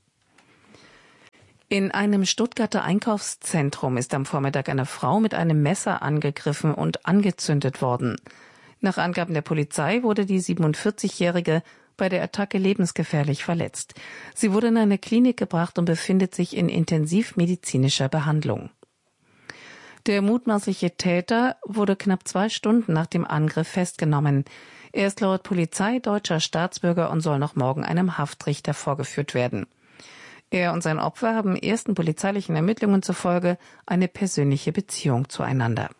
In einem Stuttgarter Einkaufszentrum ist am Vormittag eine Frau mit einem Messer angegriffen und angezündet worden. Nach Angaben der Polizei wurde die siebenundvierzigjährige bei der Attacke lebensgefährlich verletzt. Sie wurde in eine Klinik gebracht und befindet sich in intensivmedizinischer Behandlung. Der mutmaßliche Täter wurde knapp zwei Stunden nach dem Angriff festgenommen. Er ist laut Polizei deutscher Staatsbürger und soll noch morgen einem Haftrichter vorgeführt werden. Er und sein Opfer haben ersten polizeilichen Ermittlungen zufolge eine persönliche Beziehung zueinander.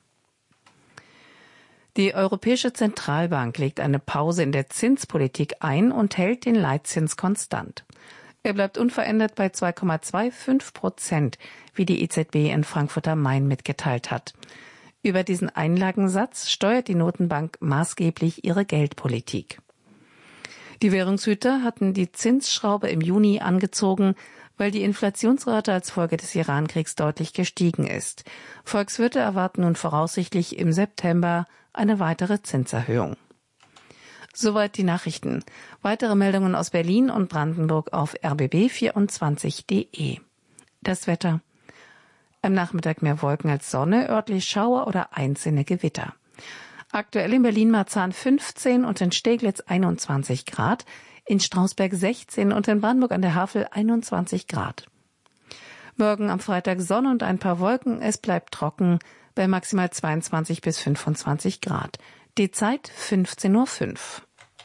Die Europäische Zentralbank legt eine Pause in der Zinspolitik ein und hält den Leitzins konstant. Er bleibt unverändert bei zwei Komma fünfundzwanzig Prozent, wie die E Z B in Frankfurt am Main mitgeteilt hat. Über diesen Einlagensatz steuert die Notenbank maßgeblich ihre Geldpolitik. Die Währungshüter hatten die Zinsschraube im Juni angezogen, weil die Inflationsrate als Folge des Iran-Kriegs deutlich gestiegen ist. Volkswirte erwarten nun voraussichtlich im September eine weitere Zinserhöhung. Soweit die Nachrichten. Weitere Meldungen aus Berlin und Brandenburg auf r b b vierundzwanzig punkt d e. Das Wetter. Am Nachmittag mehr Wolken als Sonne, örtlich Schauer oder einzelne Gewitter. Aktuell in Berlin-Marzahn fünfzehn und in Steglitz einundzwanzig Grad, in Strausberg sechzehn und in Brandenburg an der Havel einundzwanzig Grad. Morgen am Freitag Sonne und ein paar Wolken, es bleibt trocken bei maximal zweiundzwanzig bis fünfundzwanzig Grad. Die Zeit fünfzehn Uhr fünf.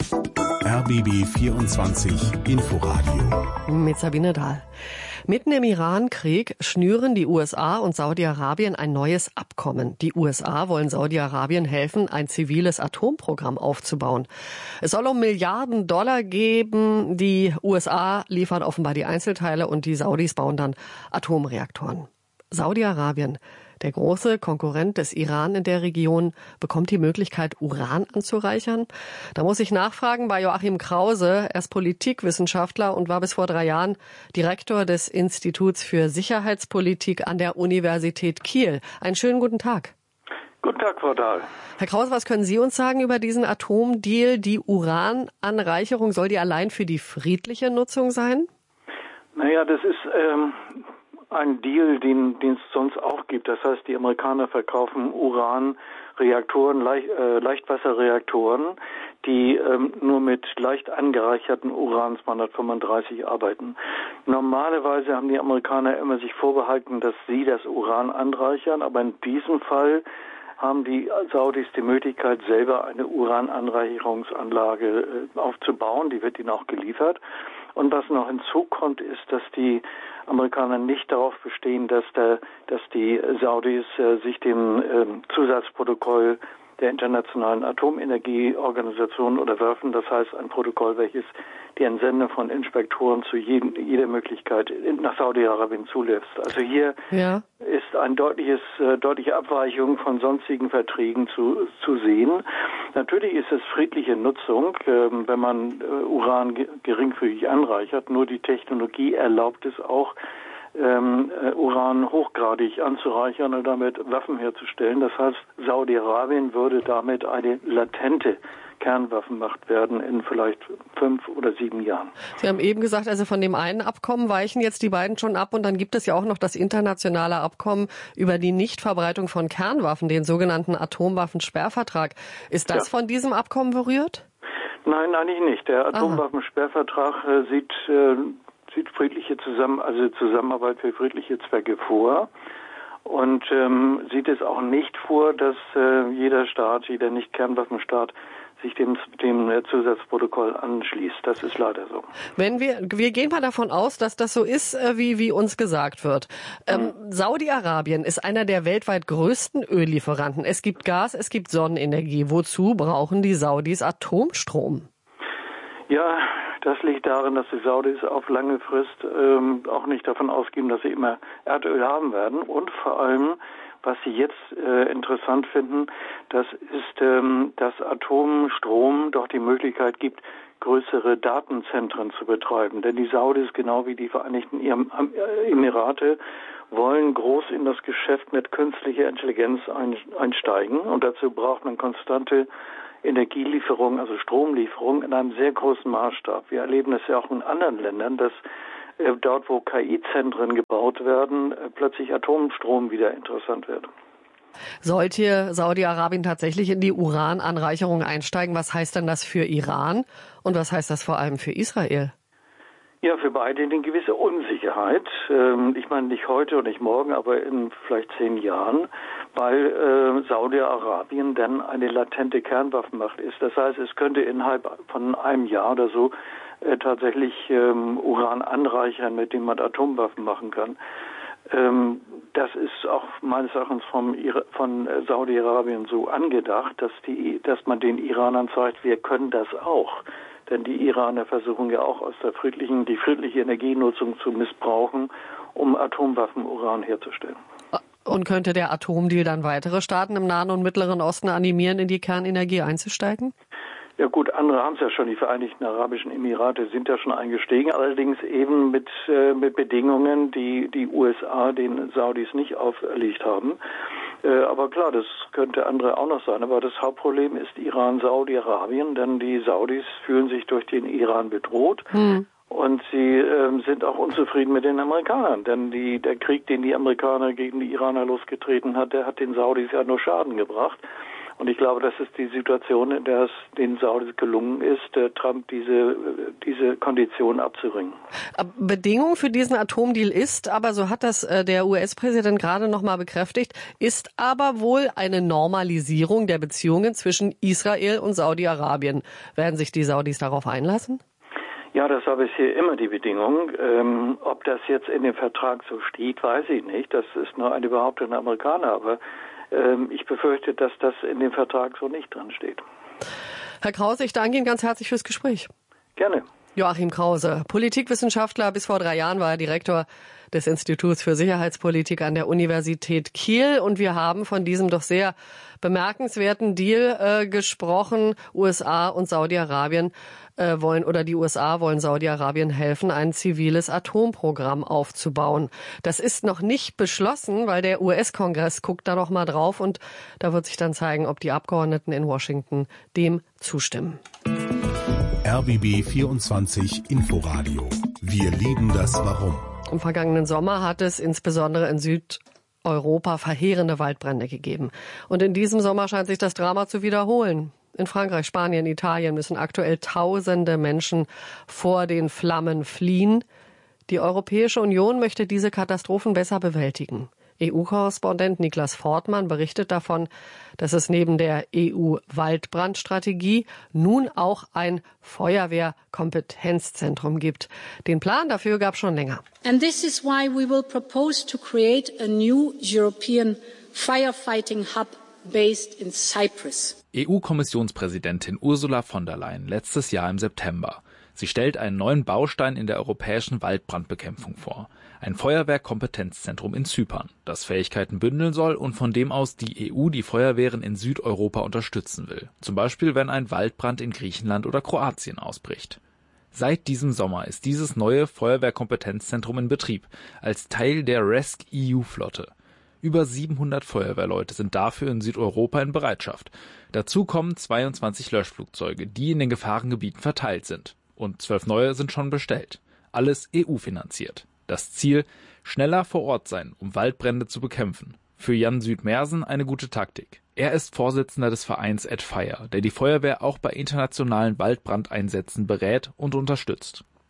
R B B vierundzwanzig Inforadio. Mit Sabine Dahl. Mitten im Iran-Krieg schnüren die U S A und Saudi-Arabien ein neues Abkommen. Die U S A wollen Saudi-Arabien helfen, ein ziviles Atomprogramm aufzubauen. Es soll um Milliarden Dollar geben. Die U S A liefern offenbar die Einzelteile und die Saudis bauen dann Atomreaktoren. Saudi-Arabien, der große Konkurrent des Iran in der Region, bekommt die Möglichkeit, Uran anzureichern. Da muss ich nachfragen bei Joachim Krause. Er ist Politikwissenschaftler und war bis vor drei Jahren Direktor des Instituts für Sicherheitspolitik an der Universität Kiel. Einen schönen guten Tag. Guten Tag, Frau Dahl. Herr Krause, was können Sie uns sagen über diesen Atomdeal? Die Urananreicherung, soll die allein für die friedliche Nutzung sein? Naja, das ist ähm, ein Deal, den, den es sonst auch gibt. Das heißt, die Amerikaner verkaufen Uranreaktoren, Leicht, äh, Leichtwasserreaktoren, die ähm, nur mit leicht angereicherten Uran zweihundertfünfunddreißig arbeiten. Normalerweise haben die Amerikaner immer sich vorbehalten, dass sie das Uran anreichern, aber in diesem Fall haben die Saudis die Möglichkeit, selber eine Urananreicherungsanlage äh, aufzubauen. Die wird ihnen auch geliefert. Und was noch hinzukommt, ist, dass die Amerikaner nicht darauf bestehen, dass, der, dass die Saudis äh, sich dem äh, Zusatzprotokoll der Internationalen Atomenergieorganisation unterwerfen. Das heißt, ein Protokoll, welches die Entsendung von Inspektoren zu jedem, jeder Möglichkeit nach Saudi-Arabien zulässt. Also hier ja. ist ein deutliches, äh, deutliche Abweichung von sonstigen Verträgen zu, zu sehen. Natürlich ist es friedliche Nutzung, äh, wenn man äh, Uran ge- geringfügig anreichert. Nur die Technologie erlaubt es auch, Ähm, äh, Uran hochgradig anzureichern und damit Waffen herzustellen. Das heißt, Saudi-Arabien würde damit eine latente Kernwaffenmacht werden in vielleicht fünf oder sieben Jahren. Sie haben eben gesagt, also von dem einen Abkommen weichen jetzt die beiden schon ab und dann gibt es ja auch noch das internationale Abkommen über die Nichtverbreitung von Kernwaffen, den sogenannten Atomwaffensperrvertrag. Ist das ja. von diesem Abkommen berührt? Nein, eigentlich nicht. Der Atomwaffensperrvertrag äh, sieht äh, friedliche Zusammen also Zusammenarbeit für friedliche Zwecke vor und ähm, sieht es auch nicht vor, dass äh, jeder Staat, jeder Nicht-Kernwaffenstaat sich dem, dem Zusatzprotokoll anschließt. Das ist leider so. Wenn wir, wir gehen mal davon aus, dass das so ist, wie, wie uns gesagt wird. Ähm, mhm. Saudi-Arabien ist einer der weltweit größten Öllieferanten. Es gibt Gas, es gibt Sonnenenergie. Wozu brauchen die Saudis Atomstrom? Ja, das liegt darin, dass die Saudis auf lange Frist ähm, auch nicht davon ausgehen, dass sie immer Erdöl haben werden und vor allem, was Sie jetzt äh, interessant finden, das ist, ähm, dass Atomstrom doch die Möglichkeit gibt, größere Datenzentren zu betreiben. Denn die Saudis, genau wie die Vereinigten Emirate, wollen groß in das Geschäft mit künstlicher Intelligenz einsteigen. Und dazu braucht man konstante Energielieferung, also Stromlieferung in einem sehr großen Maßstab. Wir erleben das ja auch in anderen Ländern, dass äh, dort, wo K I-Zentren gebaut werden, äh, plötzlich Atomstrom wieder interessant wird. Sollte Saudi-Arabien tatsächlich in die Urananreicherung einsteigen, was heißt denn das für Iran und was heißt das vor allem für Israel? Ja, für beide eine gewisse Unsicherheit. Ähm, ich meine nicht heute und nicht morgen, aber in vielleicht zehn Jahren, weil äh, Saudi-Arabien dann eine latente Kernwaffenmacht ist. Das heißt, es könnte innerhalb von einem Jahr oder so äh, tatsächlich ähm, Uran anreichern, mit dem man Atomwaffen machen kann. Ähm, das ist auch meines Erachtens vom, von Saudi-Arabien so angedacht, dass, die, dass man den Iranern zeigt, wir können das auch. Denn die Iraner versuchen ja auch aus der friedlichen, die friedliche Energienutzung zu missbrauchen, um Atomwaffen-Uran herzustellen. Und könnte der Atomdeal dann weitere Staaten im Nahen und Mittleren Osten animieren, in die Kernenergie einzusteigen? Ja gut, andere haben es ja schon, die Vereinigten Arabischen Emirate sind ja schon eingestiegen, allerdings eben mit, äh, mit Bedingungen, die die U S A den Saudis nicht auferlegt haben. Äh, aber klar, das könnte andere auch noch sein. Aber das Hauptproblem ist Iran, Saudi-Arabien, denn die Saudis fühlen sich durch den Iran bedroht. Hm. Und sie ähm, sind auch unzufrieden mit den Amerikanern, denn die, der Krieg, den die Amerikaner gegen die Iraner losgetreten hat, der hat den Saudis ja nur Schaden gebracht. Und ich glaube, das ist die Situation, in der es den Saudis gelungen ist, äh, Trump diese, diese Kondition abzuringen. Bedingung für diesen Atomdeal ist, aber so hat das äh, der U S-Präsident gerade noch mal bekräftigt, ist aber wohl eine Normalisierung der Beziehungen zwischen Israel und Saudi-Arabien. Werden sich die Saudis darauf einlassen? Ja, das war bisher immer die Bedingung. Ähm, ob das jetzt in dem Vertrag so steht, weiß ich nicht. Das ist nur eine Behauptung der Amerikaner, aber ähm, ich befürchte, dass das in dem Vertrag so nicht drin steht. Herr Krause, ich danke Ihnen ganz herzlich fürs Gespräch. Gerne. Joachim Krause, Politikwissenschaftler, bis vor drei Jahren war er Direktor des Instituts für Sicherheitspolitik an der Universität Kiel. Und wir haben von diesem doch sehr bemerkenswerten Deal äh, gesprochen. U S A und Saudi-Arabien äh, wollen, oder die U S A wollen Saudi-Arabien helfen, ein ziviles Atomprogramm aufzubauen. Das ist noch nicht beschlossen, weil der U S-Kongress guckt da noch mal drauf und da wird sich dann zeigen, ob die Abgeordneten in Washington dem zustimmen. R B B vierundzwanzig Inforadio. Wir lieben das Warum. Im vergangenen Sommer hat es insbesondere in Südeuropa verheerende Waldbrände gegeben. Und in diesem Sommer scheint sich das Drama zu wiederholen. In Frankreich, Spanien, Italien müssen aktuell tausende Menschen vor den Flammen fliehen. Die Europäische Union möchte diese Katastrophen besser bewältigen. E U-Korrespondent Niklas Fortmann berichtet davon, dass es neben der E U-Waldbrandstrategie nun auch ein Feuerwehrkompetenzzentrum gibt. Den Plan dafür gab es schon länger. And this is why we will propose to create a new European firefighting hub based in Cyprus. E U-Kommissionspräsidentin Ursula von der Leyen letztes Jahr im September. Sie stellt einen neuen Baustein in der europäischen Waldbrandbekämpfung vor. Ein Feuerwehrkompetenzzentrum in Zypern, das Fähigkeiten bündeln soll und von dem aus die E U die Feuerwehren in Südeuropa unterstützen will. Zum Beispiel, wenn ein Waldbrand in Griechenland oder Kroatien ausbricht. Seit diesem Sommer ist dieses neue Feuerwehrkompetenzzentrum in Betrieb, als Teil der RESC-E U-Flotte. Über siebenhundert Feuerwehrleute sind dafür in Südeuropa in Bereitschaft. Dazu kommen zweiundzwanzig Löschflugzeuge, die in den Gefahrengebieten verteilt sind. Und zwölf neue sind schon bestellt. Alles E U-finanziert. Das Ziel, schneller vor Ort sein, um Waldbrände zu bekämpfen. Für Jan Südmersen eine gute Taktik. Er ist Vorsitzender des Vereins At Fire, der die Feuerwehr auch bei internationalen Waldbrandeinsätzen berät und unterstützt.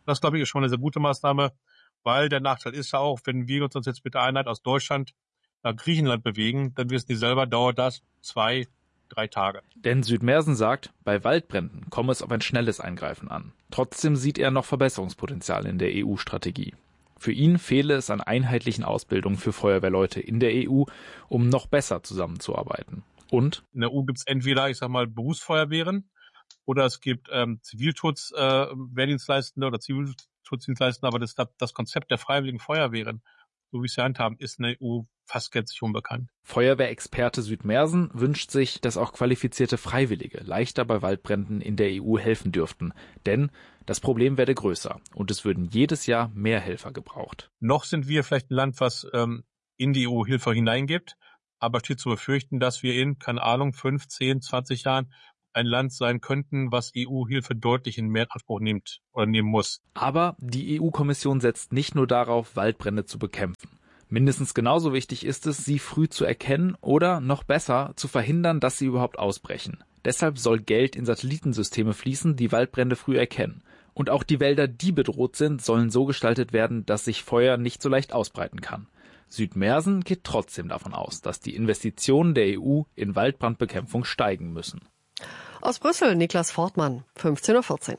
Das, glaube ich, ist schon eine sehr gute Maßnahme, weil der Nachteil ist ja auch, wenn wir uns jetzt mit der Einheit aus Deutschland nach Griechenland bewegen, dann wissen die selber, dauert das zwei, drei Tage. Denn Südmersen sagt, bei Waldbränden komme es auf ein schnelles Eingreifen an. Trotzdem sieht er noch Verbesserungspotenzial in der E U-Strategie. Für ihn fehle es an einheitlichen Ausbildungen für Feuerwehrleute in der E U, um noch besser zusammenzuarbeiten. Und? In der E U gibt es entweder, ich sag mal, Berufsfeuerwehren oder es gibt ähm, Zivilschutzwehrdienstleistende äh, oder Zivilschutzdienstleistende, aber das, das Konzept der freiwilligen Feuerwehren, so wie es sie handhaben, ist in der E U fast gänzlich unbekannt. Feuerwehrexperte Südmersen wünscht sich, dass auch qualifizierte Freiwillige leichter bei Waldbränden in der E U helfen dürften. Denn das Problem werde größer und es würden jedes Jahr mehr Helfer gebraucht. Noch sind wir vielleicht ein Land, was ähm, in die E U Hilfe hineingibt, aber steht zu befürchten, dass wir in, keine Ahnung, fünf, zehn, zwanzig Jahren ein Land sein könnten, was E U-Hilfe deutlich in mehr in Anspruch nimmt oder nehmen muss. Aber die E U-Kommission setzt nicht nur darauf, Waldbrände zu bekämpfen. Mindestens genauso wichtig ist es, sie früh zu erkennen oder, noch besser, zu verhindern, dass sie überhaupt ausbrechen. Deshalb soll Geld in Satellitensysteme fließen, die Waldbrände früh erkennen. Und auch die Wälder, die bedroht sind, sollen so gestaltet werden, dass sich Feuer nicht so leicht ausbreiten kann. Südmersen geht trotzdem davon aus, dass die Investitionen der E U in Waldbrandbekämpfung steigen müssen. Aus Brüssel, Niklas Fortmann, fünfzehn Uhr vierzehn.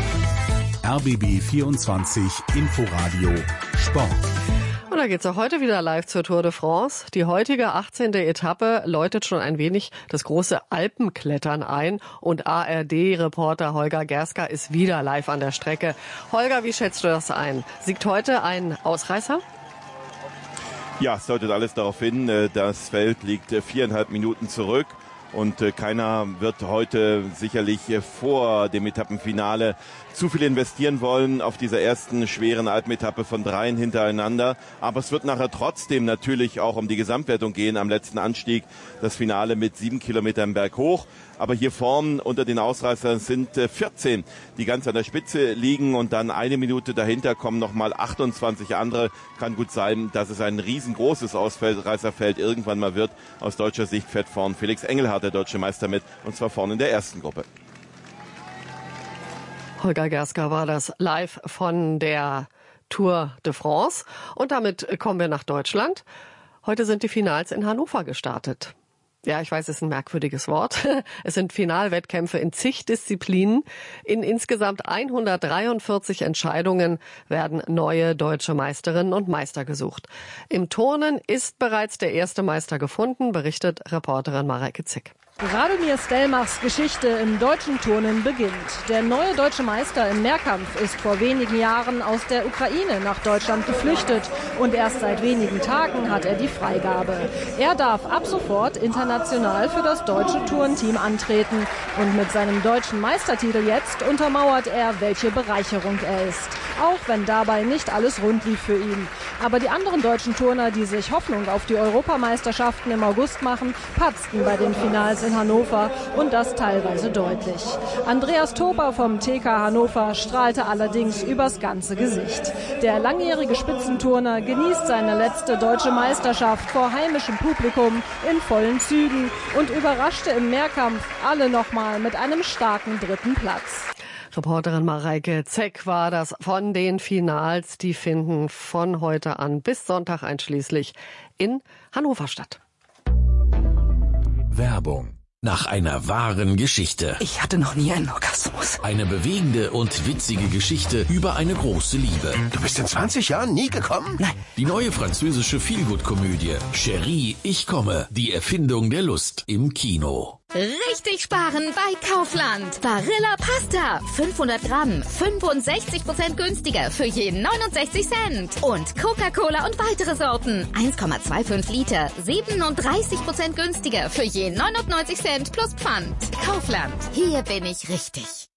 R B B vierundzwanzig Inforadio Sport. Und da geht's auch heute wieder live zur Tour de France. Die heutige achtzehnte Etappe läutet schon ein wenig das große Alpenklettern ein. Und A R D-Reporter Holger Gerska ist wieder live an der Strecke. Holger, wie schätzt du das ein? Siegt heute ein Ausreißer? Ja, es deutet alles darauf hin. Das Feld liegt viereinhalb Minuten zurück. Und äh, keiner wird heute sicherlich äh, vor dem Etappenfinale zu viel investieren wollen auf dieser ersten schweren Alpenetappe von dreien hintereinander. Aber es wird nachher trotzdem natürlich auch um die Gesamtwertung gehen am letzten Anstieg. Das Finale mit sieben Kilometern berghoch. Aber hier vorn unter den Ausreißern sind äh, vierzehn, die ganz an der Spitze liegen. Und dann eine Minute dahinter kommen nochmal achtundzwanzig andere. Kann gut sein, dass es ein riesengroßes Ausreißerfeld irgendwann mal wird. Aus deutscher Sicht fährt vorn Felix Engelhardt, der deutsche Meister, mit. Und zwar vorne in der ersten Gruppe. Holger Gerska war das live von der Tour de France. Und damit kommen wir nach Deutschland. Heute sind die Finals in Hannover gestartet. Ja, ich weiß, es ist ein merkwürdiges Wort. Es sind Finalwettkämpfe in zig Disziplinen. In insgesamt hundertdreiundvierzig Entscheidungen werden neue deutsche Meisterinnen und Meister gesucht. Im Turnen ist bereits der erste Meister gefunden, berichtet Reporterin Mareike Zick. Radomir Stelmachs Geschichte im deutschen Turnen beginnt. Der neue deutsche Meister im Mehrkampf ist vor wenigen Jahren aus der Ukraine nach Deutschland geflüchtet und erst seit wenigen Tagen hat er die Freigabe. Er darf ab sofort international für das deutsche Turnteam antreten und mit seinem deutschen Meistertitel jetzt untermauert er, welche Bereicherung er ist. Auch wenn dabei nicht alles rund lief für ihn. Aber die anderen deutschen Turner, die sich Hoffnung auf die Europameisterschaften im August machen, patzten bei den Finals in Hannover und das teilweise deutlich. Andreas Toper vom T K Hannover strahlte allerdings übers ganze Gesicht. Der langjährige Spitzenturner genießt seine letzte deutsche Meisterschaft vor heimischem Publikum in vollen Zügen und überraschte im Mehrkampf alle nochmal mit einem starken dritten Platz. Reporterin Mareike Zeck war das von den Finals. Die finden von heute an bis Sonntag einschließlich in Hannover statt. Werbung. Nach einer wahren Geschichte. Ich hatte noch nie einen Orgasmus. Eine bewegende und witzige Geschichte über eine große Liebe. Du bist in zwanzig Jahren nie gekommen? Nein. Die neue französische Feelgood-Komödie Chérie, ich komme. Die Erfindung der Lust im Kino. Richtig sparen bei Kaufland. Barilla Pasta. fünfhundert Gramm. fünfundsechzig Prozent günstiger für je neunundsechzig Cent. Und Coca-Cola und weitere Sorten. eins Komma fünfundzwanzig Liter. siebenunddreißig Prozent günstiger für je neunundneunzig Cent plus Pfand. Kaufland. Hier bin ich richtig.